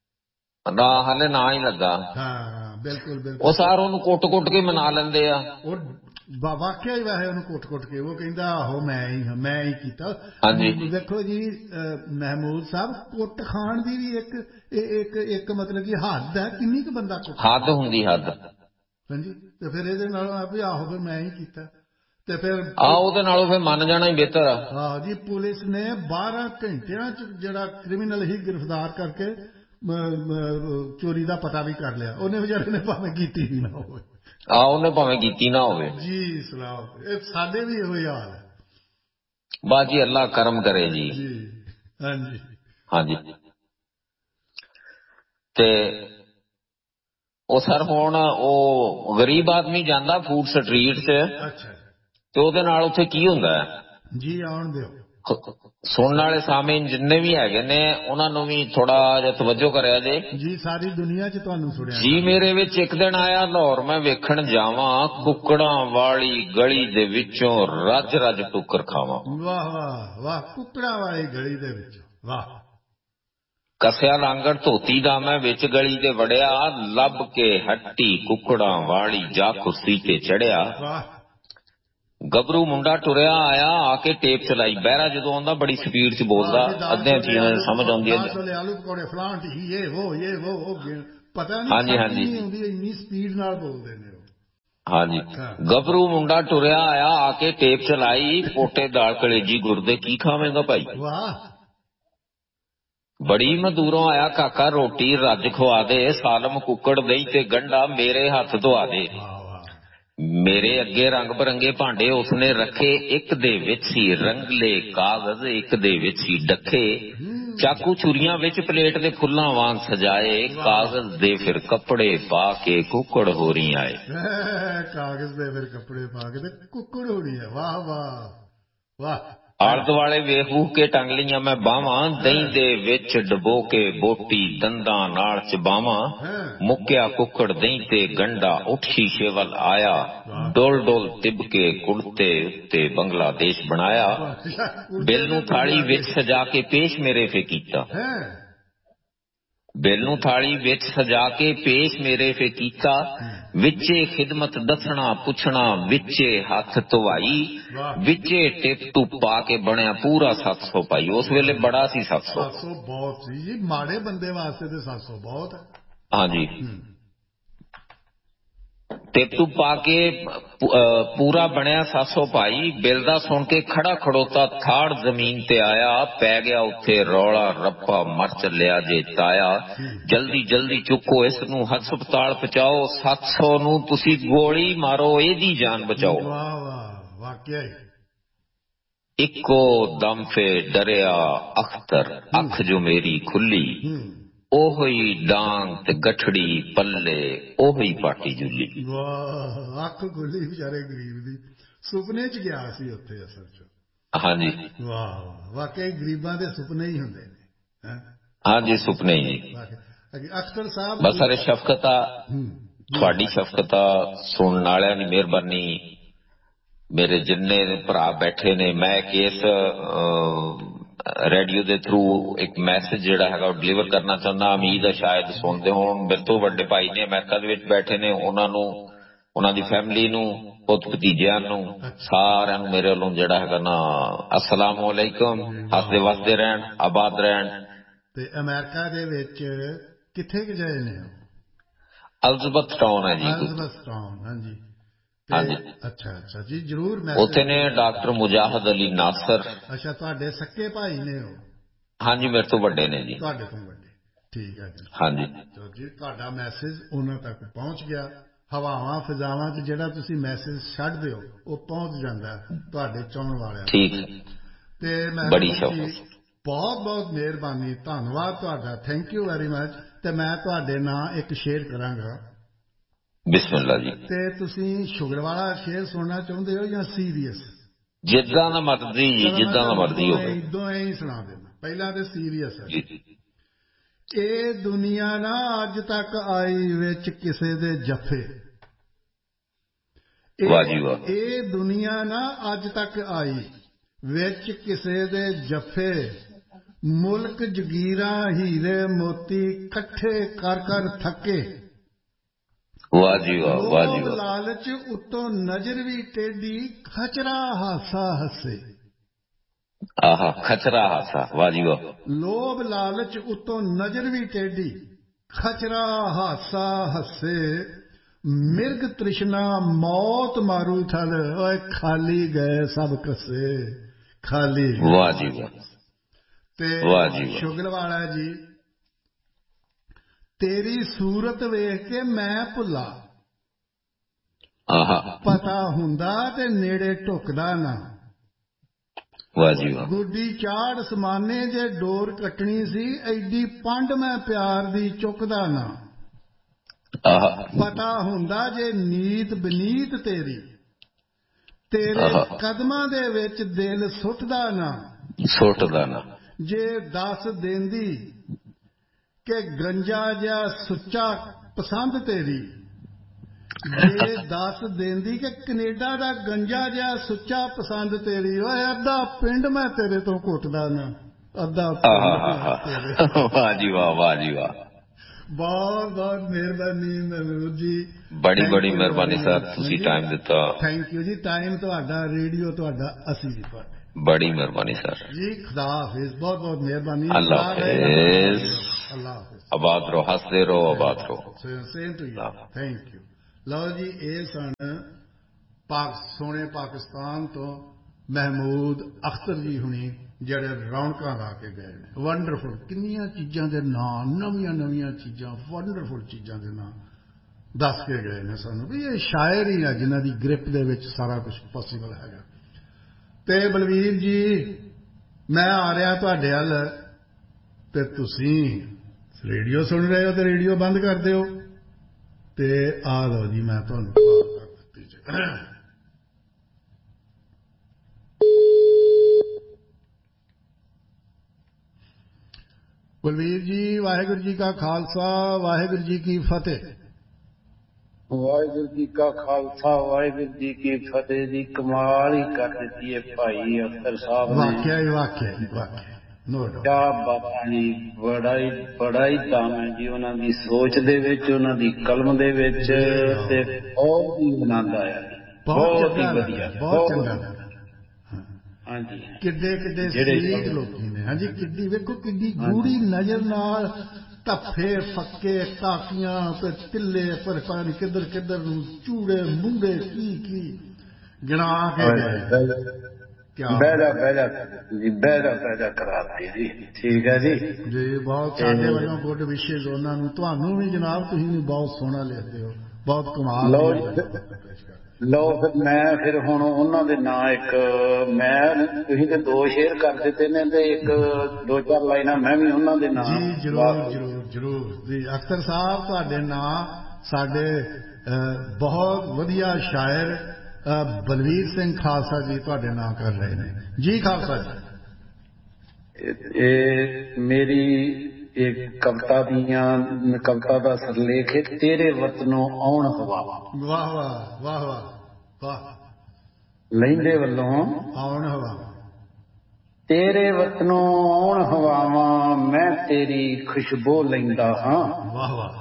ਨਾ, ਹਾਲੇ ਨਾ ਹੀ ਲੱਗਾ। ਹਾਂ ਬਿਲਕੁਲ ਬਿਲਕੁਲ। ਉਹ ਸਾਰ ਉਹਨੂੰ ਕੁੱਟ ਕੁੱਟ ਕੇ ਮਨਾ ਲੈਂਦੇ ਆ। ਉਹ ਵਾਕਿਆ ਹੀ ਵੈਸੇ ਉਹਨੂੰ ਕੁੱਟ ਕੁੱਟ ਕੇ ਉਹ ਕਹਿੰਦਾ ਆਹੋ ਮੈਂ ਹੀ ਕੀਤਾ। ਹਾਂਜੀ ਵੇਖੋ ਜੀ ਮਹਿਮੂਦ ਸਾਹਿਬ, ਕੁੱਟ ਖਾਣ ਦੀ ਵੀ ਇੱਕ ਮਤਲਬ ਕਿ ਹੱਦ ਹੈ। ਕਿੰਨੀ ਕੁ ਬੰਦਾ ਹੱਦ ਹੁੰਦੀ, ਹੱਦ। ਹਾਂਜੀ। ਤੇ ਫਿਰ ਇਹਦੇ ਨਾਲ ਵੀ ਆਹੋ ਫਿਰ ਮੈਂ ਹੀ ਕੀਤਾ, ਤੇ ਫਿਰ ਉਹਦੇ ਨਾਲੋਂ ਫਿਰ ਮੰਨ ਜਾਣਾ ਹੀ ਬਿਹਤਰ ਆ। ਹਾਂ ਜੀ। ਪੁਲਿਸ ਨੇ 12 ਘੰਟਿਆਂ ਚ ਜਿਹੜਾ ਕ੍ਰਿਮੀਨਲ ਹੀ ਗ੍ਰਿਫਤਾਰ ਕਰਕੇ ਚੋਰੀ ਦਾ ਪਤਾ ਵੀ ਕਰ ਲਿਆ। ਉਹਨੇ ਵਿਚਾਰੇ ਨੇ ਭਾਵੇਂ ਕੀਤੀ ਹੀ ਨਾ ਹੋਵੇ। ਉਹਨੇ ਭਾਵੇਂ ਕੀਤੀ ਨਾ ਹੋਵੇ ਜੀ। ਸਲਾਮ। ਇਹ ਸਾਡੇ ਵੀ ਇਹੋ ਹਾਲ ਹੈ। ਬਸ ਜੀ, ਅੱਲਾ ਕਰਮ ਕਰੇ ਜੀ। ਹਾਂਜੀ ਹਾਂਜੀ। ਤੇ ਉਹ ਸਰ ਹੁਣ ਉਹ ਗਰੀਬ ਆਦਮੀ ਜਾਂਦਾ ਫੂਡ ਸਟਰੀਟ 'ਚ, ਤੇ ਉਹਦੇ ਨਾਲ ਉੱਥੇ ਕੀ ਹੁੰਦਾ ਹੈ ਜੀ? ਆਉਣ ਦਿਓ। ਸੁਣਨ ਵਾਲੇ ਸਾਮੀਨ ਜਿੰਨੇ ਵੀ ਹੈਗੇ ਨੇ ਉਹਨਾਂ ਨੂੰ ਵੀ ਥੋੜਾ ਜਿਹਾ ਤਵੱਜੋ ਕਰਿਆ ਜੇ ਜੀ। ਸਾਰੀ ਦੁਨੀਆ 'ਚ ਤੁਹਾਨੂੰ ਸੁਣਿਆ ਜੀ। ਮੇਰੇ ਵਿੱਚ ਇੱਕ ਦਿਨ ਆਇਆ ਲਾਹੌਰ, ਮੈਂ ਵੇਖਣ ਜਾਵਾਂ, ਕੁੱਕੜਾਂ ਵਾਲੀ ਗਲੀ ਦੇ ਵਿੱਚੋਂ ਰੱਜ ਰੱਜ ਟੁੱਕਰ ਖਾਵਾਂ। ਵਾਹ ਵਾਹ ਵਾਹ। ਕੁੱਕੜਾਂ ਵਾਲੀ ਗਲੀ ਦੇ ਵਿੱਚ, ਵਾਹ। ਕੱਸਿਆ ਲਾਂਗੜ ਧੋਤੀ ਦਾ ਮੈਂ ਵਿੱਚ ਗਲੀ ਦੇ ਵੜਿਆ, ਲੱਭ ਕੇ ਹੱਟੀ ਕੁੱਕੜਾਂ ਵਾਲੀ ਜਾ ਕੁਰਸੀ ਤੇ ਚੜਿਆ। ਗੱਭਰੂ ਮੁੰਡਾ ਟੁਰਿਆ ਆਇਆ, ਆ ਕੇ ਟੇਪ ਚਲਾਈ। ਬਹਿਰਾ ਜਦੋਂ ਆਉਂਦਾ ਬੜੀ ਸਪੀਡ 'ਚ ਬੋਲਦਾ, ਅੱਧਿਆਂ ਚੀਜ਼ਾਂ ਸਮਝ ਆਉਂਦੀ ਹੈ। ਆਲੂ ਪਕੌੜੇ ਫਲਾਂਟ ਹੀ ਪਤਾ ਨਹੀਂ ਹਾਂਜੀ ਹਾਂਜੀ ਇੰਨੀ ਸਪੀਡ ਨਾਲ ਬੋਲਦੇ ਨੇ। ਹਾਂਜੀ। ਗੱਭਰੂ ਮੁੰਡਾ ਟੁਰਿਆ ਆਇਆ, ਆ ਕੇ ਟੇਪ ਚਲਾਈ, ਪੋਟੇ ਦਾਲ ਕਲੇਜੀ ਗੁਰਦੇ ਕੀ ਖਾਵੇਂਗਾ ਭਾਈ। ਵਾਹ। ਬੜੀ ਮਦੂਰੋਂ ਆਇਆ ਕਾਕਾ, ਰੋਟੀ ਰੱਜ ਖਵਾ ਦੇ, ਸਾਲਮ ਕੁੱਕੜ ਦਹੀਂ ਤੇ ਗੰਢਾ ਮੇਰੇ ਹੱਥ ਧਵਾ ਦੇ। ਮੇਰੇ ਅੱਗੇ ਰੰਗ ਬਰੰਗੇ ਭਾਂਡੇ ਉਸਨੇ ਰੱਖੇ, ਇੱਕ ਦੇ ਵਿੱਚ ਸੀ ਰੰਗਲੇ ਕਾਗਜ਼, ਇੱਕ ਦੇ ਵਿੱਚ ਸੀ ਡੱਖੇ। ਚਾਕੂ ਛੁਰੀਆਂ ਵਿੱਚ ਪਲੇਟ ਦੇ ਫੁੱਲਾਂ ਵਾਂਗ ਸਜਾਏ, ਕਾਗਜ਼ ਦੇ ਫਿਰ ਕੱਪੜੇ ਪਾ ਕੇ ਕੁੱਕੜ ਹੋਰੀ ਆਏ। ਕਾਗਜ਼ ਦੇ ਫਿਰ ਕੱਪੜੇ ਪਾ ਕੇ ਤੇ ਕੁੱਕੜ ਹੋਰੀ ਆਏ। ਵਾਹ ਵਾਹ ਵਾਹ। ਆਲੇ ਦੁਆਲੇ ਵੇਖ ਵੂਖ ਕੇ ਟੰਗ ਲਈਆਂ ਮੈਂ ਬਾਹਾਂ, ਦਹੀਂ ਦੇ ਵਿੱਚ ਡਬੋ ਕੇ ਬੋਟੀ ਦੰਦਾਂ ਨਾਲ ਚਬਾਵਾਂ, ਮੁੱਕਿਆ ਕੁੱਕੜ ਦਹੀਂ ਤੇ ਗੰਢਾ ਉੱਠ ਸ਼ੀਸ਼ੇ ਵੱਲ ਆਇਆ, ਡੋਲ ਡੋਲ ਤਿਬ ਕੇ ਕੁੜਤੇ ਉੱਤੇ ਬੰਗਲਾਦੇਸ਼ ਬਣਾਇਆ, ਬਿੱਲ ਨੂੰ ਥਾਲੀ ਵਿੱਚ ਸਜਾ ਕੇ ਪੇਸ਼ ਮੇਰੇ ਫੇ ਕੀਤਾ, ਬਿੱਲ ਨੂੰ ਥਾਲੀ ਵਿੱਚ ਸਜਾ ਕੇ ਪੇਸ਼ ਮੇਰੇ ਫੇ ਕੀਤਾ, ਵਿੱਚੇ ਖਿਦਮਤ ਦੱਸਣਾ ਪੁੱਛਣਾ, ਵਿੱਚੇ ਹੱਥ ਧਵਾਈ, ਵਿੱਚੇ ਟਿਪ ਟੁਪ ਪਾ ਕੇ ਬਣਿਆ ਪੂਰਾ 700 ਭਾਈ। ਉਸ ਵੇਲੇ ਬੜਾ ਸੀ 700 ਬਹੁਤ ਸੀ ਜੀ, ਮਾੜੇ ਬੰਦੇ ਵਾਸਤੇ ਤੇ 700 ਬਹੁਤ ਹੈ। ਹਾਂਜੀ, ਟਿਪ ਟੁਪ ਪਾ ਕੇ ਪੂਰਾ ਬਣਿਆ 700 ਭਾਈ। ਬਿੱਲ ਦਾ ਸੁਣ ਕੇ ਖੜਾ ਖੜੋਤਾ ਥਾੜ ਜ਼ਮੀਨ ਤੇ ਆਇਆ, ਪੈ ਗਿਆ ਉੱਥੇ ਰੌਲਾ ਰੱਪਾ, ਮਰ ਚੱਲਿਆ ਜੇ ਤਾਇਆ, ਜਲਦੀ ਜਲਦੀ ਚੁੱਕੋ ਇਸ ਨੂੰ ਹਸਪਤਾਲ ਪਹੁੰਚਾਓ, 700 ਨੂੰ ਤੁਸੀਂ ਗੋਲੀ ਮਾਰੋ ਇਹਦੀ ਜਾਨ ਬਚਾਓ। ਵਾਹ ਵਾਹ, ਵਾਕਿਆ ਹੀ ਇੱਕੋ ਦਮ ਫੇ ਡਰਿਆ ਅਖਤਰ, ਅੱਖ ਜੋ ਮੇਰੀ ਖੁੱਲੀ, ਉਹੀ ਡਾਂਗ ਤੇ ਗਠੜੀ ਪੱਲੇ, ਉਹੀ ਪਾਟੀ ਜੁਲੀ। ਵਾਹ, ਅੱਖ ਖੁੱਲੀ ਵਿਚਾਰੇ ਗਰੀਬ ਦੀ, ਸੁਪਨੇ ਚ ਗਿਆ ਸੀ ਉੱਥੇ ਅਸਲ ਚ। ਹਾਂਜੀ, ਵਾਹ, ਵਾਕਈ ਗਰੀਬਾਂ ਦੇ ਸੁਪਨੇ ਹੀ ਹੁੰਦੇ ਨੇ। ਹਾਂਜੀ, ਸੁਪਨੇ ਹੀ। ਅਖਤਰ ਸਾਹਿਬ ਬਸ ਸਾਰੇ ਸ਼ਫਕਤ ਆ, ਤੁਹਾਡੀ ਸ਼ਫਕਤ ਆ, ਸੁਣਨ ਵਾਲਿਆਂ ਦੀ ਮਿਹਰਬਾਨੀ, ਮੇਰੇ ਜਿੰਨੇ ਭਰਾ ਬੈਠੇ ਨੇ, ਮੈਂ ਕੇਸ ਰੇਡੀਓ ਦੇ ਥਰੂ ਇੱਕ ਮੈਸੇਜ ਜਿਹੜਾ ਹੈਗਾ ਉਹ ਡਿਲੀਵਰ ਕਰਨਾ ਚਾਹੁੰਦਾ। ਉਮੀਦ ਹੈ ਸ਼ਾਇਦ ਸੁਣਦੇ ਹੋਣ। ਮੇਰੇ ਤੋਂ ਵੱਡੇ ਭਾਈ ਨੇ ਅਮਰੀਕਾ ਦੇ ਵਿੱਚ ਬੈਠੇ ਨੇ, ਉਹਨਾਂ ਨੂੰ, ਉਹਨਾਂ ਦੀ ਫੈਮਿਲੀ ਨੂੰ, ਪੁੱਤ ਭਤੀਜਿਆਂ ਨੂੰ, ਸਾਰਿਆਂ ਨੂੰ ਮੇਰੇ ਵੱਲੋਂ ਜਿਹੜਾ ਹੈਗਾ ਨਾ ਅਸਲਾਮ ਅਲੈਕੁਮ, ਹੱਸਦੇ ਵਸਦੇ ਰਹਿਣ, ਆਬਾਦ ਰਹਿਣ। ਤੇ ਅਮਰੀਕਾ ਦੇ ਵਿੱਚ ਕਿੱਥੇ ਕਿ ਗਏ ਨੇ? ਐਲਿਜ਼abeth ਟਾਊਨ ਹੈ ਜੀ। ਐਲਿਜ਼abeth ਟਾਊਨ, ਹਾਂਜੀ ਹਾਂਜੀ, ਅੱਛਾ ਅੱਛਾ ਜੀ, ਜ਼ਰੂਰ। ਉੱਥੇ ਨੇ ਡਾਕਟਰ ਮੁਜਾਹਦ ਅਲੀ ਨਾਸਰ। ਅੱਛਾ, ਤੁਹਾਡੇ ਸਕੇ ਭਾਈ ਨੇ ਉਹ? ਹਾਂਜੀ, ਮੇਰੇ ਤੋਂ ਵੱਡੇ ਨੇ ਜੀ। ਤੁਹਾਡੇ ਤੋਂ ਵੱਡੇ, ਠੀਕ ਹੈ ਜੀ। ਹਾਂਜੀ ਜੀ, ਤੁਹਾਡਾ ਮੈਸੇਜ ਉਹਨਾਂ ਤੱਕ ਪਹੁੰਚ ਗਿਆ। ਹਵਾਵਾਂ ਫਿਜ਼ਾਵਾਂ 'ਚ ਜਿਹੜਾ ਤੁਸੀਂ ਮੈਸੇਜ ਛੱਡਦੇ ਹੋ ਉਹ ਪਹੁੰਚ ਜਾਂਦਾ ਤੁਹਾਡੇ ਚਾਹੁਣ ਵਾਲਿਆਂ ਠੀਕ। ਤੇ ਮੈਂ ਬੜੀ ਸ਼ੌਕ, ਬਹੁਤ ਬਹੁਤ ਮਿਹਰਬਾਨੀ, ਧੰਨਵਾਦ ਤੁਹਾਡਾ, ਥੈਂਕ ਯੂ ਵੈਰੀ ਮਚ। ਤੇ ਮੈਂ ਤੁਹਾਡੇ ਨਾਂ ਇੱਕ ਸ਼ੇਅਰ ਕਰਾਂਗਾ। ਬਿਸਮਿਲ੍ਲਾ ਜੀ। ਤੇ ਤੁਸੀਂ ਸ਼ੁਗਰ ਵਾਲਾ ਸ਼ੇਅਰ ਸੁਣਨਾ ਚਾਹੁੰਦੇ ਹੋ ਜਾਂ ਸੀਰੀਅਸ? ਜਿੱਦਾਂ ਦਾ ਮਰਜ਼ੀ ਜੀ, ਜਿੱਦਾਂ ਦਾ ਮਰਜ਼ੀ ਹੋਵੇ। ਦੋਵੇਂ ਹੀ ਸੁਣਾ ਦੇਣਾ। ਪਹਿਲਾਂ ਤੇ ਸੀਰੀਅਸ ਹੈ। ਜੀ। ਇਹ ਦੁਨੀਆ ਨਾ ਅੱਜ ਤੱਕ ਆਈ ਵਿੱਚ ਕਿਸੇ ਦੇ ਜੱਫੇ, ਵਾਹ ਜੀ ਵਾਹ। ਇਹ ਦੁਨੀਆ ਨਾ ਅੱਜ ਤੱਕ ਆਈ ਵਿੱਚ ਕਿਸੇ ਦੇ ਜੱਫੇ, ਮੁਲਕ ਜਗੀਰਾਂ ਹੀਰੇ ਮੋਤੀ ਇਕੱਠੇ ਕਰ ਕਰ ਥੱਕੇ, ਵਾਹ ਜੀ ਵਾਹ, ਵਾਹ ਜੀ ਵਾਹ। ਲਾਲਚ ਉੱਤੋਂ ਨਜ਼ਰ ਵੀ ਟੇਢੀ, ਖਚਰਾ ਹਾਸਾ ਹੱਸੇ। ਆਹਾ, ਖਚਰਾ ਹਾਸਾ, ਵਾਹ ਜੀ ਵਾਹ। ਲੋਭ ਲਾਲਚ ਉੱਤੋਂ ਨਜ਼ਰ ਵੀ ਟੇਢੀ, ਖਚਰਾ ਹਾਸਾ ਹੱਸੇ, ਮਿਰਗ ਤ੍ਰਿਸ਼ਨਾ ਮੌਤ ਮਾਰੂ ਥਲ, ਓਏ ਖਾਲੀ ਗਏ ਸਭ ਕਸੇ, ਖਾਲੀ। ਵਾਹ ਜੀ ਵਾਹ। ਤੇ ਵਾਹ ਜੀ ਵਾਹ। ਸ਼ੁਗਲ ਵਾਲਾ ਜੀ, ਤੇਰੀ ਸੂਰਤ ਵੇਖ ਕੇ ਮੈਂ ਭੁੱਲਾ, ਆਹਾ, ਪਤਾ ਹੁੰਦਾ ਤੇ ਨੇੜੇ ਢੁਕਦਾ ਨਾ, ਵਾਹ ਜੀ ਵਾਹ। ਗੁੱਡੀ ਚਾੜ ਸਮਾਨੇ ਜੇ ਡੋਰ ਕੱਟਣੀ ਸੀ, ਐਡੀ ਪੰਡ ਮੈਂ ਪਿਆਰ ਦੀ ਚੁੱਕਦਾ ਨਾ, ਆਹਾ, ਪਤਾ ਹੁੰਦਾ ਜੇ ਨੀਤ ਬਨੀਤ ਤੇਰੀ, ਤੇਰੇ ਕਦਮਾਂ ਦੇ ਵਿੱਚ ਦਿਲ ਸੁੱਟਦਾ ਨਾ, ਸੁੱਟਦਾ ਨਾ। ਜੇ ਦੱਸ ਦੇਂਦੀ ਕਿ ਗੰਜਾ ਜਿਹਾ ਸੁੱਚਾ ਪਸੰਦ ਤੇਰੀ, ਜੇ ਦੱਸ ਦੇਂਦੀ ਕਿ ਕੈਨੇਡਾ ਦਾ ਗੰਜਾ ਜਿਹਾ ਸੁੱਚਾ ਪਸੰਦ ਤੇਰੀ, ਓਏ ਅੱਧਾ ਪਿੰਡ ਮੈਂ ਤੇਰੇ ਤੋਂ ਘੁੱਟਦਾ ਨਾ, ਅੱਧਾ ਪਿੰਡ। ਵਾਹ ਜੀ ਵਾਹ, ਵਾਹ ਜੀ ਵਾਹ। ਬਹੁਤ ਬਹੁਤ ਮਿਹਰਬਾਨੀ ਮਹਿਮੂਦ ਜੀ, ਬੜੀ ਬੜੀ ਮਿਹਰਬਾਨੀ ਸਰ, ਤੁਸੀਂ ਟਾਈਮ ਦਿੱਤਾ। ਥੈਂਕ ਯੂ ਜੀ। ਟਾਈਮ ਤੁਹਾਡਾ, ਰੇਡੀਓ ਤੁਹਾਡਾ, ਅਸੀਂ ਜੀ ਤੁਹਾਡੇ। ਬੜੀ ਮਿਹਰਬਾਨੀ ਸਰ ਜੀ। ਖੁਦਾ ਹਾਫਿਜ਼, ਬਹੁਤ ਬਹੁਤ ਮਿਹਰਬਾਨੀ। ਅੱਲਾਹ ਹਾਫਿਜ਼। ਅੱਲਾਹ ਹਾਫਿਜ਼। ਆਬਾਦ ਰਹੋ, ਹੱਸਦੇ ਰਹੋ, ਆਬਾਦ ਰਹੋ। Same to you, thank you. ਲਓ ਜੀ, ਇਹ ਸਨ ਸੋਹਣੇ ਪਾਕਿਸਤਾਨ ਤੋਂ ਮਹਿਮੂਦ ਅਖਤਰ ਜੀ ਹੁਣੀ, ਜਿਹੜੇ ਰੌਣਕਾਂ ਲਾ ਕੇ ਗਏ ਨੇ। ਵੰਡਰਫੁਲ, ਕਿੰਨੀਆਂ ਚੀਜ਼ਾਂ ਦੇ ਨਾਂ, ਨਵੀਆਂ ਨਵੀਆਂ ਚੀਜ਼ਾਂ, ਵੰਡਰਫੁਲ ਚੀਜ਼ਾਂ ਦੇ ਨਾਂ ਦੱਸ ਕੇ ਗਏ ਨੇ ਸਾਨੂੰ, ਵੀ ਇਹ ਸ਼ਾਇਰ ਹੀ ਆ ਜਿਨ੍ਹਾਂ ਦੀ ਗ੍ਰਿਪ ਦੇ ਵਿੱਚ ਸਾਰਾ ਕੁਝ ਪੋਸੀਬਲ ਹੈਗਾ। ਤੇ ਬਲਵੀਰ ਜੀ, ਮੈਂ ਆ ਰਿਹਾ ਤੁਹਾਡੇ ਵੱਲ, ਤੇ ਤੁਸੀਂ ਰੇਡੀਓ ਸੁਣ ਰਹੇ ਹੋ ਤੇ ਰੇਡੀਓ ਬੰਦ ਕਰ ਦਿਓ। ਤੇ ਆ ਲਓ ਜੀ, ਮੈਂ ਤੁਹਾਨੂੰ ਕਾਲ ਕਰ ਦਿੱਤੀ ਜੀ। ਬਲਵੀਰ ਜੀ, ਵਾਹਿਗੁਰੂ ਜੀ ਕਾ ਖਾਲਸਾ, ਵਾਹਿਗੁਰੂ ਜੀ ਕੀ ਫਤਿਹ। ਵਾਹਿਗੁਰੂ ਜੀ ਕਾ ਖਾਲਸਾ, ਵਾਹਿਗੁਰੂ ਜੀ ਕੀ ਫਤਿਹ ਜੀ। ਕਮਾਲ ਹੀ ਕਰ ਦਿੱਤੀ ਹੈ ਭਾਈ ਅਖਤਰ ਸਾਹਿਬ ਨੇ। ਵਾਕਿਆ ਹੀ ਵਾਕਿਆ ਨੋ ਡਾਊਟ। ਕਿਆ ਬਾਤਾਂ ਜੀ, ਬੜਾ ਹੀ ਦਮ ਹੈ ਜੀ ਉਹਨਾਂ ਦੀ ਸੋਚ ਦੇ ਵਿੱਚ, ਉਹਨਾਂ ਦੀ ਕਲਮ ਦੇ ਵਿੱਚ, ਤੇ ਬਹੁਤ ਹੀ ਆਨੰਦ ਆਇਆ ਜੀ। ਬਹੁਤ ਹੀ ਵਧੀਆ, ਬਹੁਤ ਚੰਗਾ। ਹਾਂਜੀ, ਕਿੱਡੇ ਸਲੀਕ ਲੋਕੀ ਨੇ। ਹਾਂਜੀ, ਕਿੱਡੀ ਵੇਖੋ, ਕਿੱਡੀ ਗੂੜੀ ਨਜ਼ਰ ਨਾਲ ਧੱਫੇ ਫੱਕੇ ਕਾਕੀਆਂ ਤੇ ਤਿੱਲੇ ਪਰ ਪਤਾ ਨਹੀਂ ਕਿੱਧਰ ਨੂੰ ਚੂੜੇ ਮੁੰਡੇ ਕੀ ਗਿਣਾ ਕੇ ਬਹਿਦਾ ਕਰਾਤੀ ਜੀ। ਠੀਕ ਹੈ ਜੀ ਜੀ। ਬਹੁਤ ਸਾਡੇ ਵੱਲੋਂ ਗੁੱਡ ਵਿਸ਼ੇਜ਼ ਉਹਨਾਂ ਨੂੰ, ਤੁਹਾਨੂੰ ਵੀ ਜਨਾਬ। ਤੁਸੀਂ ਵੀ ਬਹੁਤ ਸੋਹਣਾ ਲਿਖਦੇ ਹੋ, ਬਹੁਤ ਕਮਾਲ। ਲਓ ਫਿਰ ਹੁਣ ਉਹਨਾਂ ਦੇ ਨਾਂ ਇੱਕ ਤੁਸੀਂ ਤੇ 2 ਸ਼ੇਅਰ ਕਰ ਦਿੱਤੇ ਨੇ, ਤੇ ਇੱਕ 2-4 ਲਾਈਨਾਂ ਮੈਂ ਵੀ ਉਹਨਾਂ ਦੇ ਨਾਂ। ਜੀ ਜ਼ਰੂਰ ਜੀ। ਅਖਤਰ ਸਾਹਿਬ, ਤੁਹਾਡੇ ਨਾਂ ਸਾਡੇ ਬਹੁਤ ਵਧੀਆ ਸ਼ਾਇਰ ਬਲਵੀਰ ਸਿੰਘ ਖਾਲਸਾ ਜੀ ਤੁਹਾਡੇ ਨਾਂ ਕਰ ਰਹੇ ਨੇ ਜੀ। ਖਾਲਸਾ ਜੀ, ਇਹ ਮੇਰੀ ਇੱਕ ਕਵਿਤਾ ਦਾ ਸਰਲੇਖ ਹੈ, ਤੇਰੇ ਵਤਨੋਂ ਆਉਣ ਹਵਾਵਾਂ। ਵਾਹ ਵਾਹ ਵਾਹ ਵਾਹ ਵਾਹ। ਲਹਿੰਦੇ ਵੱਲੋਂ ਆਉਣ ਹਵਾਵਾਂ। ਤੇਰੇ ਵਤਨੋਂ ਆਉਣ ਹਵਾਵਾਂ, ਮੈਂ ਤੇਰੀ ਖੁਸ਼ਬੂ ਲੈਂਦਾ ਹਾਂ। ਵਾਹ ਵਾਹ।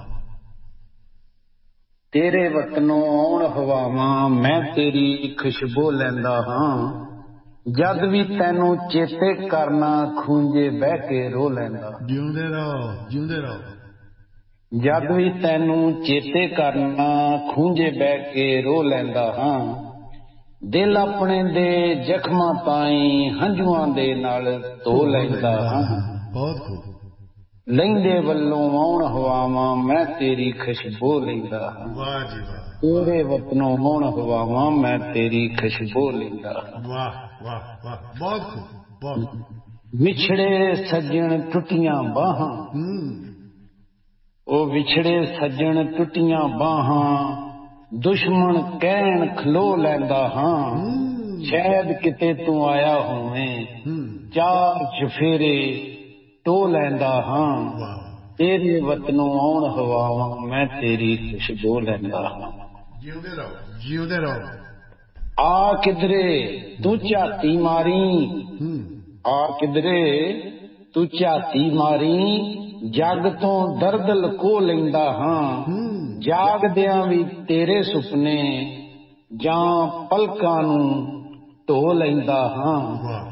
ਤੇਰੇ ਵਤਨੋਂ ਆਉਣ ਹਵਾਵਾਂ, ਮੈਂ ਤੇਰੀ ਖੁਸ਼ਬੂ ਲੈਂਦਾ ਹਾਂ। ਜਦ ਵੀ ਤੈਨੂੰ ਚੇਤੇ ਕਰਨਾ, ਖੂੰਜੇ ਬਹਿ ਕੇ ਰੋ ਲੈਂਦਾ। ਜਿਉਂਦੇ ਰਹੋ। ਜਦ ਵੀ ਤੈਨੂੰ ਚੇਤੇ ਕਰਨਾ, ਖੂੰਜੇ ਬਹਿ ਕੇ ਰੋ ਲੈਂਦਾ ਹਾਂ। ਦਿਲ ਆਪਣੇ ਦੇ ਜ਼ਖਮਾਂ ਤਾਈਂ ਹੰਝੂਆਂ ਦੇ ਨਾਲ ਧੋ ਲੈਂਦਾ ਹਾਂ। ਬਹੁਤ ਖੂਬ। ਲਹਿੰਦੇ ਵੱਲੋਂ ਆਉਣ ਹਵਾਵਾਂ, ਮੈਂ ਤੇਰੀ ਖੁਸ਼ਬੂ ਲੈਂਦਾ ਹਾਂ। ਵਾਹ ਜੀ ਵਾਹ। ਤੇਰੇ ਵਤਨੋਂ ਆਉਣ ਹਵਾਵਾਂ, ਮੈਂ ਤੇਰੀ ਖੁਸ਼ਬੂ ਲੈਂਦਾ ਹਾਂ। ਵਾਹ ਵਾਹ ਵਾਹ। ਬਹੁਤ ਖੂਬ। ਵਿਛੜੇ ਸੱਜਣ ਟੁੱਟੀਆਂ ਬਾਹਾਂ, ਉਹ ਵਿਛੜੇ ਸੱਜਣ ਟੁੱਟੀਆਂ ਬਾਹਾਂ, ਦੁਸ਼ਮਣ ਕਹਿਣ ਖਲੋ ਲੈਂਦਾ ਹਾਂ। ਸ਼ਾਇਦ ਕਿਤੇ ਤੂੰ ਆਇਆ ਹੋਵੇਂ, 4 ਚੁਫੇਰੇ ਟੋ ਲੈਂਦਾ ਹਾਂ। ਤੇਰੇ ਵਤਨੋਂ ਆਉਣ ਹਵਾਵਾਂ, ਮੈਂ ਤੇਰੀ ਖੁਸ਼ਬੂ ਲੈਂਦਾ ਹਾਂ। ਜਿਉਂਦੇ ਰਹੋ। ਆ ਕਿਧਰੇ ਤੂੰ ਝਾਤੀ ਮਾਰੀ, ਜੱਗ ਤੋਂ ਦਰਦ ਲਕੋ ਲੈਂਦਾ ਹਾਂ। ਜਾਗਦਿਆਂ ਵੀ ਤੇਰੇ ਸੁਪਨੇ, ਜਾਂ ਪਲਕਾਂ ਨੂੰ ਢੋ ਲੈਂਦਾ ਹਾਂ।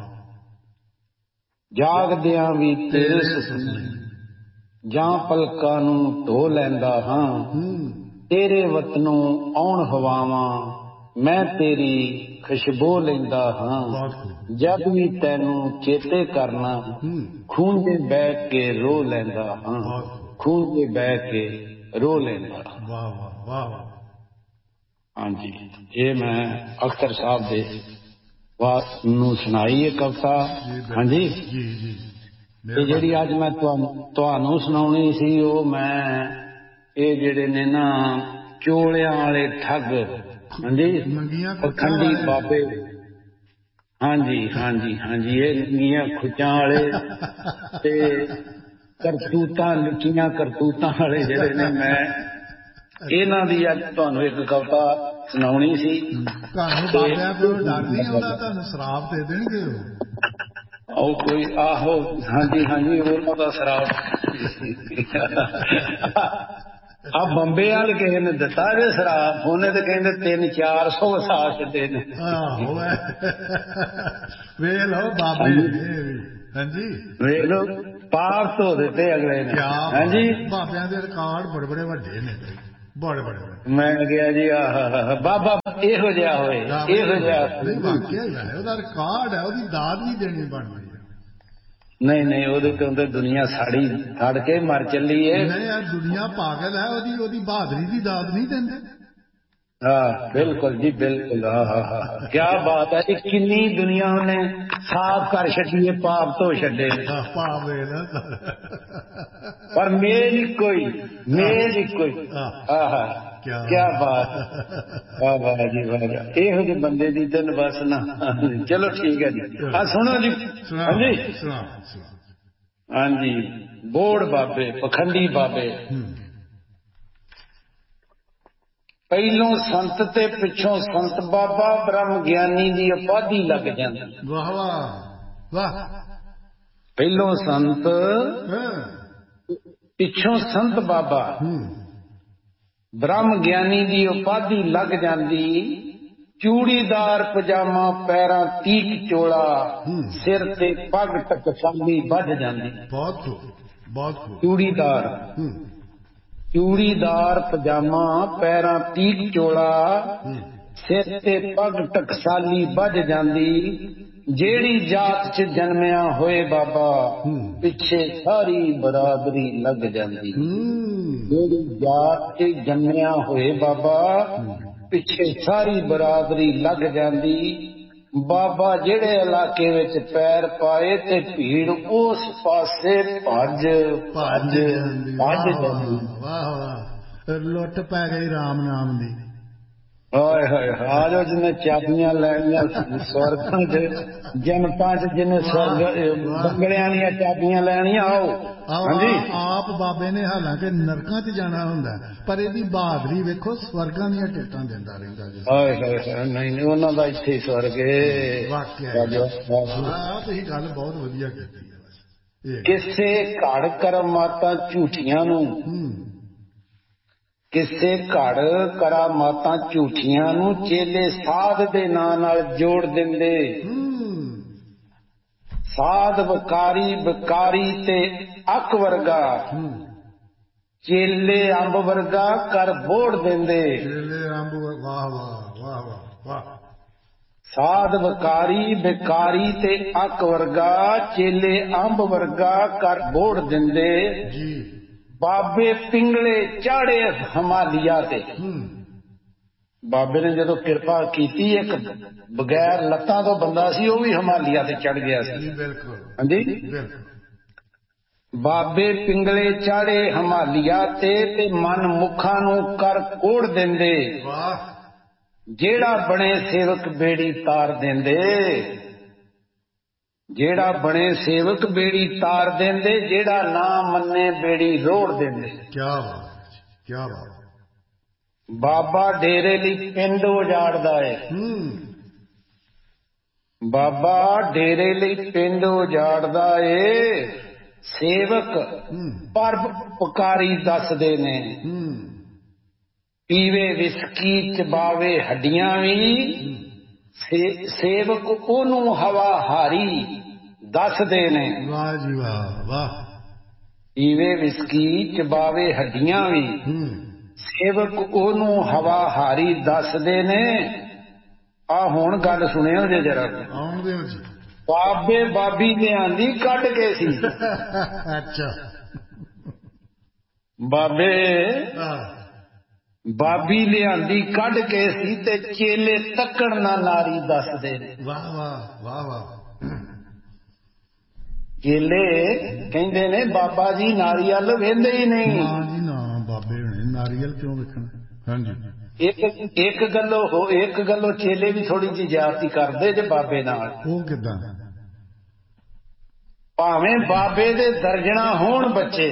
ਜਾਗਦਿਆਂ ਵੀ ਤੇਰੇ ਸੁਪਨੇ, ਜਾਂ ਪਲਕਾਂ ਨੂੰ ਢੋ ਲੈਂਦਾ ਹਾਂ। ਤੇਰੇ ਵਤਨੋਂ ਆਉਣ ਹਵਾਵਾਂ, ਮੈਂ ਤੇਰੀ ਖੁਸ਼ਬੂ ਲੈਂਦਾ ਹਾਂ। ਜਦ ਵੀ ਤੈਨੂੰ ਚੇਤੇ ਕਰਨਾ, ਖੂੰਜੇ ਬਹਿ ਕੇ ਰੋ ਲੈਂਦਾ ਹਾਂ। ਖੂੰਜੇ ਬਹਿ ਕੇ ਰੋ ਲੈਂਦਾ। ਵਾਹ ਵਾਹ ਵਾਹ। ਹਾਂਜੀ, ਇਹ ਮੈਂ ਅਖਤਰ ਸਾਹਿਬ ਦੇ ਨੂੰ ਸੁਣਾਈ ਹੈ ਕਵਿਤਾ। ਹਾਂਜੀ ਜੀ। ਤੇ ਜਿਹੜੀ ਅੱਜ ਮੈਂ ਤੁਹਾਨੂੰ ਸੁਣਾਉਣੀ ਸੀ, ਉਹ ਮੈਂ ਇਹ ਜਿਹੜੇ ਨੇ ਨਾ ਚੋਲਿਆਂ ਵਾਲੇ ਠੱਗ, ਹਾਂਜੀ, ਪਖੰਡੀ ਬਾਬੇ, ਹਾਂਜੀ, ਇਹ ਨੰਗੀਆਂ ਖੁੱਚਾਂ ਵਾਲੇ ਤੇ ਲੁੱਚੀਆਂ ਕਰਤੂਤਾਂ ਵਾਲੇ ਜਿਹੜੇ ਨੇ, ਮੈਂ ਇਹਨਾਂ ਦੀ ਅੱਜ ਤੁਹਾਨੂੰ ਇੱਕ ਕਵਿਤਾ ਸੁਣਾਉਣੀ ਸੀ। ਤੁਹਾਨੂੰ ਬਾਬਿਆਂ ਕੋਲ ਡਰ ਨਹੀਂ ਆਉਂਦਾ? ਤੁਹਾਨੂੰ ਸ਼ਰਾਬ ਦੇ ਦੇਣਗੇ ਉਹ ਕੋਈ? ਆਹੋ, ਹਾਂਜੀ, ਉਹਨਾਂ ਦਾ ਸ਼ਰਾਬ ਆ ਬੰਬੇ ਵਾਲ ਕਿਸੇ ਨੇ ਦਿੱਤਾ ਜੇ ਸ਼ਰਾਬ, ਉਹਨੇ ਤੇ ਕਹਿੰਦੇ 300-400 ਵਸਾ ਛੱਡੇ ਨੇ। ਵੇਖ ਲਓ ਬਾਬੇ, ਹਾਂਜੀ ਵੇਖ ਲਓ, ਪਾਪ ਧੋ ਦਿੱਤੇ ਅਗਲੇ ਨੇ। ਹਾਂਜੀ, ਬਾਬਿਆਂ ਦੇ ਰਿਕਾਰਡ ਬੜੇ ਵੱਡੇ ਨੇ, ਬੜੇ। ਮੈਂ ਕਿਹਾ ਜੀ ਆਹ ਬਾਬਾ ਇਹੋ ਜਿਹਾ ਹੋਏ, ਇਹੋ ਜਿਹਾ। ਵਾਕਿਆ ਹੀ ਹੈ, ਉਹਦਾ ਰਿਕਾਰਡ ਹੈ, ਉਹਦੀ ਦਾਦ ਵੀ ਦੇਣੀ ਬਣਦੀ ਹੈ। ਨਹੀਂ, ਉਹਦੇ ਤੋਂ ਦੁਨੀਆ ਸੜ ਕੇ ਮਰ ਚੱਲੀ ਏ। ਨਹੀਂ ਯਾਰ, ਦੁਨੀਆ ਪਾਗਲ ਹੈ, ਉਹਦੀ ਬਹਾਦਰੀ ਦੀ ਦਾਦ ਨਹੀਂ ਦਿੰਦੇ। ਹਾਂ ਬਿਲਕੁਲ ਜੀ, ਬਿਲਕੁਲ। ਹਾਂ, ਕਿਆ ਬਾਤ ਹੈ ਜੀ। ਕਿੰਨੀ ਦੁਨੀਆ ਉਹਨੇ ਸਾਫ਼ ਕਰ ਛੱਡੀ ਹੈ, ਪਾਪ ਧੋ ਛੱਡੇ, ਪਰ ਮੇਲ ਇੱਕੋ ਹੀ। ਕਿਆ ਬਾਤ, ਵਾਹ ਜੀ ਵਾਹ। ਇਹੋ ਜਿਹੇ ਬੰਦੇ ਦੀ ਦਿਨ ਬਸ ਨਾ। ਚਲੋ ਠੀਕ ਹੈ ਜੀ, ਸੁਣੋ ਜੀ। ਹਾਂਜੀ, ਹਾਂਜੀ ਬੋੜ ਬਾਬੇ, ਪਖੰਡੀ ਬਾਬੇ, ਪਹਿਲੋਂ ਸੰਤ ਤੇ ਪਿੱਛੋਂ ਸੰਤ ਬਾਬਾ, ਬ੍ਰਹਮ ਗਿਆਨੀ ਦੀ ਉਪਾਧੀ ਲੱਗ ਜਾਂਦੀ। ਵਾਹ ਵਾਹ ਵਾਹ। ਪਹਿਲੋਂ ਸੰਤ ਪਿੱਛੋਂ ਸੰਤ ਬਾਬਾ, ਬ੍ਰਹਮ ਗਿਆਨੀ ਦੀ ਉਪਾਧੀ ਲੱਗ ਜਾਂਦੀ। ਚੂੜੀਦਾਰ ਪਜਾਮਾ, ਪੈਰਾਂ ਤੀਕ ਚੋਲਾ, ਸਿਰ ਤੇ ਪੱਗ ਟਕਸਾਲੀ ਵੱਜ ਜਾਂਦੀ। ਬਹੁਤ ਖੂਬ, ਬਹੁਤ ਖੂਬ। ਚੂੜੀਦਾਰ ਪਜਾਮਾ, ਪੈਰਾਂ ਤੀਕ ਚੋਲਾ, ਸਿਰ ਤੇ ਪੱਗ ਟਕਸਾਲੀ ਵੱਜ ਜਾਂਦੀ। ਜਿਹੜੀ ਜਾਤ ਚ ਜਨਮਿਆ ਹੋਏ ਬਾਬਾ, ਪਿੱਛੇ ਸਾਰੀ ਬਰਾਦਰੀ ਲੱਗ ਜਾਂਦੀ। ਜਿਹੜੀ ਜਾਤ ਚ ਜਨਮਿਆ ਹੋਏ ਬਾਬਾ, ਪਿੱਛੇ ਸਾਰੀ ਬਰਾਦਰੀ ਲੱਗ ਜਾਂਦੀ। ਬਾਬਾ ਜਿਹੜੇ ਇਲਾਕੇ ਵਿੱਚ ਪੈਰ ਪਾਏ ਤੇ ਭੀੜ ਉਸ ਪਾਸੇ ਭੱਜ ਜਾਂਦੀ। ਵਾਹ ਵਾਹ, ਲੁੱਟ ਪੈ ਗਈ ਰਾਮ ਨਾਮ ਦੀ। ਹਾਏ ਹਾਏ, ਆ ਜਾਓ ਜਿਹਨੇ ਚਾਬੀਆਂ ਲੈਣੀਆਂ ਸਵਰਗਾਂ ਚ, ਜਨਤਾਂ ਚ, ਜਿਹਨੇ ਸਵਰਗ ਬੰਗਲਿਆਂ ਦੀਆਂ ਚਾਬੀਆਂ ਲੈਣੀਆਂ, ਆਓ। ਹਾਂਜੀ, ਆਪ ਬਾਬੇ ਨੇ ਹਾਲਾਂਕਿ ਨਰਕਾਂ ਚ ਜਾਣਾ ਹੁੰਦਾ, ਪਰ ਇਹਦੀ ਬਹਾਦਰੀ ਵੇਖੋ, ਸਵਰਗਾਂ ਦੀਆਂ ਟਿਕਟਾਂ ਦਿੰਦਾ ਰਹਿੰਦਾ ਜੀ। ਹਾਏ ਹਾਏ, ਨਹੀਂ ਉਹਨਾਂ ਦਾ ਇੱਥੇ ਹੀ ਸਵਰਗ ਹੈ। ਵਾਕਿਆ ਤੁਸੀਂ ਗੱਲ ਬਹੁਤ ਵਧੀਆ ਕੀਤੀ ਹੈ। ਕਿਸੇ ਘੜ ਕਰਮਾਤਾਂ ਝੂਠੀਆਂ ਨੂੰ, ਕਿਸੇ ਘੜ ਕਰਾਮਾਤਾਂ ਝੂਠੀਆਂ ਨੂੰ, ਚੇਲੇ ਸਾਧ ਦੇ ਨਾਂ ਨਾਲ ਜੋੜ ਦਿੰਦੇ। ਸਾਧ ਵਿਕਾਰੀ ਤੇ ਅੱਕ ਵਰਗਾ, ਚੇਲੇ ਅੰਬ ਵਰਗਾ ਕਰ ਬੋੜ ਦਿੰਦੇ। ਚੇਲੇ ਅੰਬ, ਵਾਹ ਵਾਹ ਵਾਹ ਵਾਹ ਵਾਹ। ਸਾਧ ਵਿਕਾਰੀ ਤੇ ਅੱਕ ਵਰਗਾ, ਚੇਲੇ ਅੰਬ ਵਰਗਾ ਕਰ ਬੋੜ ਦਿੰਦੇ ਜੀ। ਬਾਬੇ ਪਿੰਗਲੇ ਚਾੜੇ ਹਿਮਾਲਿਆ ਤੇ। ਬਾਬੇ ਨੇ ਜਦੋਂ ਕਿਰਪਾ ਕੀਤੀ, ਇੱਕ ਬਗੈਰ ਲੱਤਾਂ ਤੋਂ ਬੰਦਾ ਸੀ, ਉਹ ਵੀ ਹਿਮਾਲਿਆ ਤੇ ਚੜ ਗਿਆ ਸੀ। ਬਿਲਕੁਲ। ਹਾਂਜੀ, ਬਾਬੇ ਪਿੰਗਲੇ ਚਾੜੇ ਹਿਮਾਲਿਆ ਤੇ ਮਨ ਮੁਖਾਂ ਨੂੰ ਕਰ ਕੋੜ ਦਿੰਦੇ। ਵਾਹ। ਜਿਹੜਾ ਬਣੇ ਸੇਵਕ ਬੇੜੀ ਤਾਰ ਦਿੰਦੇ। ਜਿਹੜਾ ਬਣੇ ਸੇਵਕ ਬੇੜੀ ਤਾਰ ਦਿੰਦੇ, ਜਿਹੜਾ ਨਾ ਮੰਨੇ ਬੇੜੀ ਰੋੜ ਦਿੰਦੇ। ਕਿਆ ਬਾਤ, ਕਿਆ ਬਾਤ। ਬਾਬਾ ਡੇਰੇ ਲਈ ਪਿੰਡ ਉਜਾੜਦਾ ਏ। ਬਾਬਾ ਡੇਰੇ ਲਈ ਪਿੰਡ ਉਜਾੜਦਾ ਏ। ਸੇਵਕ ਪਰਉਪਕਾਰੀ ਦੱਸਦੇ ਨੇ। ਪੀਵੇ ਵਿਸਕੀ ਚਬਾਵੇ ਹੱਡੀਆਂ ਵੀ, ਸੇਵਕ ਉਹਨੂੰ ਹਵਾ ਹਾਰੀ ਦੱਸਦੇ ਨੇ। ਵਾਹ ਜੀ ਵਾਹ ਵਾਹ। ਪੀਵੇ ਵਿਸਕੀ ਚਬਾਵੇ ਹੱਡੀਆਂ ਵੀ, ਸੇਵਕ ਉਹਨੂੰ ਹਵਾ ਹਾਰੀ ਦੱਸਦੇ ਨੇ। ਆ ਹੁਣ ਗੱਲ ਸੁਣਿਓ ਜੇ ਜਰਾ। ਆਉਣ ਦਿਓ ਜੀ। ਬਾਬੇ ਬਾਬੀ ਲਿਆਂਦੀ ਕੱਢ ਕੇ ਸੀ। ਅੱਛਾ। ਬਾਬੇ ਬਾਬੀ ਲਿਆਂਦੀ ਕੱਢ ਕੇ ਸੀ, ਤੇ ਚੇਲੇ ਤੱਕਣ ਨਾ ਨਾਰੀ ਦੱਸਦੇ ਨੇ। ਵਾਹ ਵਾਹ ਵਾਹ ਵਾਹ। ਚੇਲੇ ਕਹਿੰਦੇ ਨੇ ਬਾਬਾ ਜੀ ਨਾਰੀ ਵੱਲ ਵੇਂਦੇ ਹੀ ਨਹੀਂ। ਨਾ ਜੀ ਨਾ, ਬਾਬੇ ਹੋਣੇ ਨਾਰੀਅਲ ਕਿਉਂ ਵੇਖਣ। ਹਾਂਜੀ। ਇੱਕ ਗੱਲੋਂ ਚੇਲੇ ਵੀ ਥੋੜੀ ਜਿਹੀ ਜ਼ਿਆਦਤੀ ਕਰਦੇ ਜੇ ਬਾਬੇ ਨਾਲ। ਉਹ ਕਿੱਦਾਂ? ਭਾਵੇਂ ਬਾਬੇ ਦੇ ਦਰਜਣਾ ਹੋਣ ਬੱਚੇ,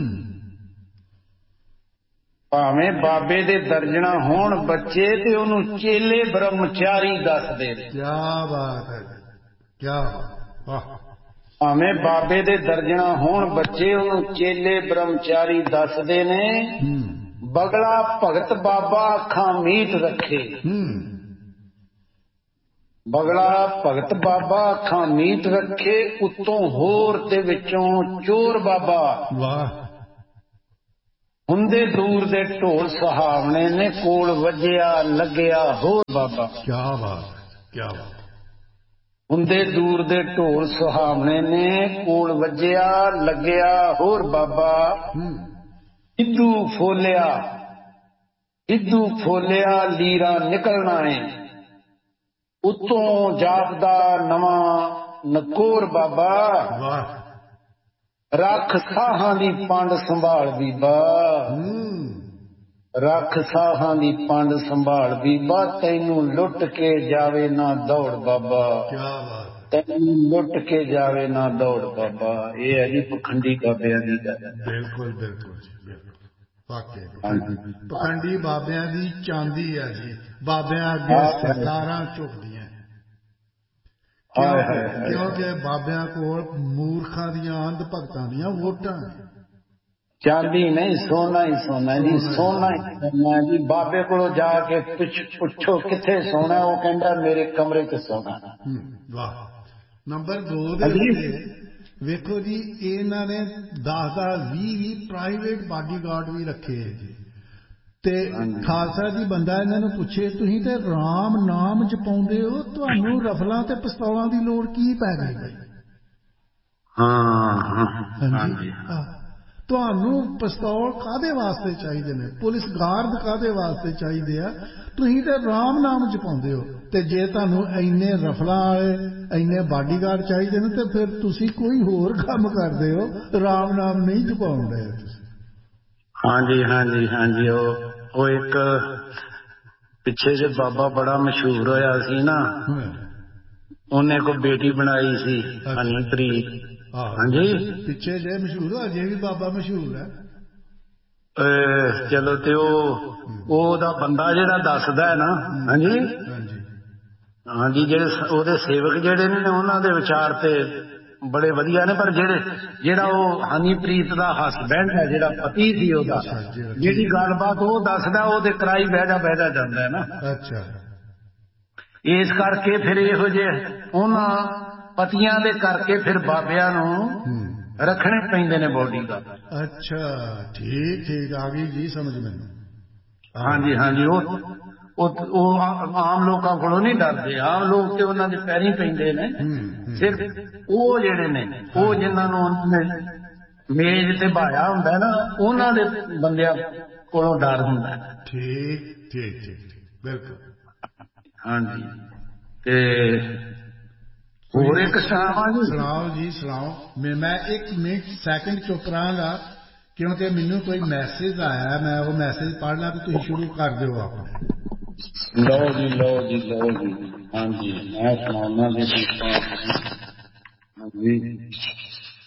ਭਾਵੇਂ ਬਾਬੇ ਦੇ ਦਰਜਣਾ ਹੋਣ ਬੱਚੇ, ਤੇ ਉਹਨੂੰ ਚੇਲੇ ਬ੍ਰਹਮਚਾਰੀ ਦੱਸਦੇ ਨੇ। ਕੀ ਬਾਤ ਹੈ, ਕੀ ਵਾਹ। ਭਾਵੇਂ ਬਾਬੇ ਦੇ ਦਰਜਣਾ ਹੋਣ ਬੱਚੇ, ਉਹਨੂੰ ਚੇਲੇ ਬ੍ਰਹਮਚਾਰੀ ਦੱਸਦੇ ਨੇ। ਬਗਲਾ ਭਗਤ ਬਾਬਾ ਅੱਖਾਂ ਮੀਟ ਰੱਖੇ। ਬਗਲਾ ਭਗਤ ਬਾਬਾ ਅੱਖਾਂ ਮੀਟ ਰੱਖੇ, ਉੱਤੋਂ ਹੋਰ ਤੇ ਵਿੱਚੋਂ ਚੋਰ ਬਾਬਾ। ਵਾਹ। ਹੁੰਦੇ ਦੂਰ ਦੇ ਢੋਲ ਸੁਹਾਵਣੇ ਨੇ, ਕੋਲ ਵੱਜਿਆ ਲੱਗਿਆ ਹੋਰ ਬਾਬਾ। ਕੀ ਬਾਤ, ਕੀ ਬਾਤ। ਹੁੰਦੇ ਦੂਰ ਦੇ ਢੋਲ ਸੁਹਾਵਣੇ ਨੇ, ਕੋਲ ਵੱਜਿਆ ਲੱਗਿਆ ਹੋਰ ਬਾਬਾ। ਸਿੱਧੂ ਫੋਲਿਆ ਲੀਰਾ ਨਿਕਲਣਾ ਏ, ਉੱਤੋਂ ਜਾਪਦਾ ਨਵਾਂ ਨਕੋਰ ਬਾਬਾ। ਵਾਹ। ਰੱਖ ਸਾਹਾਂ ਦੀ ਪੰਡ ਸੰਭਾਲ ਬੀਬਾ। ਰੱਖ ਸਾਹਾਂ ਦੀ ਪੰਡ ਸੰਭਾਲ ਬੀਬਾ, ਤੈਨੂੰ ਲੁੱਟ ਕੇ ਜਾਵੇ ਨਾ ਦੌੜ ਬਾਬਾ। ਕੀ ਬਾਤ। ਤੈਨੂੰ ਲੁੱਟ ਕੇ ਜਾਵੇ ਨਾ ਦੌੜ ਬਾਬਾ। ਇਹ ਹੈ ਜੀ ਪਖੰਡੀ ਬਾਬਿਆਂ ਦੀ ਗੱਲ। ਬਿਲਕੁਲ ਬਿਲਕੁਲ ਜੀ, ਬਿਲਕੁਲ ਵਾਕਈ ਹਾਂਜੀ ਪਖੰਡੀ ਬਾਬਿਆਂ ਦੀ ਚਾਂਦੀ ਹੈ ਜੀ। ਬਾਬਿਆਂ ਅੱਗੇ ਸਰਕਾਰਾਂ ਝੁਕਦੀਆਂ ਕਿਉਂਕਿ ਬਾਬਿਆਂ ਕੋਲ ਮੂਰਖਾਂ ਦੀਆਂ ਅੰਧ ਭਗਤਾਂ ਦੀਆਂ ਵੋਟਾਂ ਨੇ। ਚਾਂਦੀ ਨਹੀਂ, ਸੋਨਾ ਹੀ ਸੋਨਾ ਜੀ, ਸੋਨਾ ਹੀ ਸੋਨਾ ਜੀ। ਬਾਬੇ ਕੋਲੋਂ ਜਾ ਕੇ ਪੁੱਛੋ ਕਿੱਥੇ ਸੋਨਾ, ਉਹ ਕਹਿੰਦਾ ਮੇਰੇ ਕਮਰੇ 'ਚ ਸੋਨਾ। ਵਾਹ। ਨੰਬਰ 2 ਦੇ ਉੱਤੇ ਵੇਖੋ ਜੀ, ਇਹਨਾਂ ਨੇ 10-10 20 ਪ੍ਰਾਈਵੇਟ ਬਾਡੀਗਾਰਡ ਵੀ ਰੱਖੇ ਜੀ। ਤੇ ਖਾਲਸਾ ਜੀ ਬੰਦਾ ਇਹਨਾਂ ਨੂੰ ਪੁੱਛੇ ਤੁਸੀਂ ਤੇ ਰਾਮ ਨਾਮ ਜਪਾਉਂਦੇ ਹੋ, ਤੁਹਾਨੂੰ ਰਫਲਾਂ ਤੇ ਪਿਸਤੌਲਾਂ ਦੀ ਲੋੜ ਕੀ ਪੈ ਗਈ ਬਈ? ਹਾਂਜੀ, ਤੁਹਾਨੂੰ ਪਿਸਤੌਲ ਕਾਹਦੇ ਵਾਸਤੇ ਚਾਹੀਦੇ ਨੇ, ਪੁਲਿਸ ਗਾਰਡ ਕਾਹਦੇ ਵਾਸਤੇ ਚਾਹੀਦੇ ਆ? ਤੁਸੀਂ ਤੇ ਰਾਮ ਨਾਮ ਜਪਾਉਂਦੇ ਹੋ। ਤੇ ਜੇ ਤੁਹਾਨੂੰ ਇੰਨੇ ਰਫਲਾਂ ਵਾਲੇ ਇੰਨੇ ਬਾਡੀਗਾਰਡ ਚਾਹੀਦੇ ਨੇ ਤੇ ਫਿਰ ਤੁਸੀਂ ਕੋਈ ਹੋਰ ਕੰਮ ਕਰਦੇ ਹੋ, ਰਾਮ ਨਾਮ ਨਹੀਂ ਜਪਾਉਣ ਰਹੇ ਤੁਸੀਂ। ਹਾਂਜੀ ਹਾਂਜੀ ਹਾਂਜੀ। ਉਹ ਇੱਕ ਪਿੱਛੇ ਜੇ ਬਾਬਾ ਬੜਾ ਮਸ਼ਹੂਰ ਹੋਇਆ ਸੀ ਨਾ, ਉਹਨੇ ਕੋਈ ਬੇਟੀ ਬਣਾਈ ਸੀ ਹਨੀਪ੍ਰੀਤ। ਹਾਂਜੀ ਪਿੱਛੇ ਜੇ ਮਸ਼ਹੂਰ, ਅਜੇ ਵੀ ਬਾਬਾ ਮਸ਼ਹੂਰ ਹੈ। ਚਲੋ ਤੇ ਉਹਦਾ ਬੰਦਾ ਜਿਹੜਾ ਦੱਸਦਾ ਹੈ ਨਾ, ਹਾਂਜੀ ਹਾਂਜੀ, ਜਿਹੜੇ ਉਹਦੇ ਸੇਵਕ ਜਿਹੜੇ ਨੇ ਉਹਨਾਂ ਦੇ ਵਿਚਾਰ ਤੇ ਬੜੇ ਵਧੀਆ ਨੇ। ਪਰ ਜਿਹੜਾ ਉਹ ਹਨੀਪ੍ਰੀਤ ਦਾ ਹਸਬੈਂਡ ਹੈ, ਜਿਹੜਾ ਪਤੀ ਸੀ ਉਹਦਾ, ਜਿਹੜੀ ਗੱਲਬਾਤ ਉਹ ਦੱਸਦਾ, ਉਹਦੇ ਕਰਾਈ ਬਹਿਦਾ ਜਾਂਦਾ ਹੈ ਨਾ। ਅੱਛਾ। ਇਸ ਕਰਕੇ ਫਿਰ ਇਹੋ ਜਿਹੇ ਉਹਨਾਂ ਪਤੀਆਂ ਦੇ ਕਰਕੇ ਫਿਰ ਬਾਬਿਆਂ ਨੂੰ ਰੱਖਣੇ ਪੈਂਦੇ ਨੇ ਬੋਡੀਗਾਰਡ। ਅੱਛਾ, ਠੀਕ ਠੀਕ, ਆ ਗਈ ਜੀ ਸਮਝ ਮੈਨੂੰ। ਹਾਂਜੀ ਹਾਂਜੀ। ਉਹ ਆਮ ਲੋਕਾਂ ਕੋਲੋਂ ਨਹੀਂ ਡਰਦੇ। ਆਮ ਲੋਕ ਤੇ ਉਹਨਾਂ ਦੇ ਪੈਰੀਂ ਪੈਂਦੇ ਨੇ। ਸਿਰਫ ਉਹ ਜਿਹੜੇ ਨੇ, ਉਹ ਜਿਨ੍ਹਾਂ ਨੂੰ ਉਹਨਾਂ ਨੇ ਮੇਜ਼ ਤੇ ਬਹਾਇਆ ਹੁੰਦਾ ਨਾ, ਉਹਨਾਂ ਦੇ ਬੰਦਿਆਂ ਕੋਲੋਂ ਡਰ ਹੁੰਦਾ। ਠੀਕ ਠੀਕ ਠੀਕ ਠੀਕ, ਬਿਲਕੁਲ। ਹਾਂਜੀ। ਤੇ ਹੋਰ ਇੱਕ ਸੁਣਾਓ ਜੀ, ਸੁਣਾਓ। ਮੈਂ 1 ਮਿੰਟ ਸੈਕਿੰਡ ਚੁੱਪ ਰਹਾਂਗਾ ਕਿਉਂਕਿ ਮੈਨੂੰ ਕੋਈ ਮੈਸੇਜ ਆਇਆ, ਮੈਂ ਉਹ ਮੈਸੇਜ ਪੜ੍ਹਨਾ ਤੇ ਤੁਸੀਂ ਸ਼ੁਰੂ ਕਰ ਦਿਓ ਆਪਣੇ। ਲਓ ਜੀ ਲਓ ਜੀ ਲਓ ਜੀ। ਹਾਂਜੀ ਮੈਂ ਸੁਣਾਉਣਾ ਜੀ। ਹਾਂਜੀ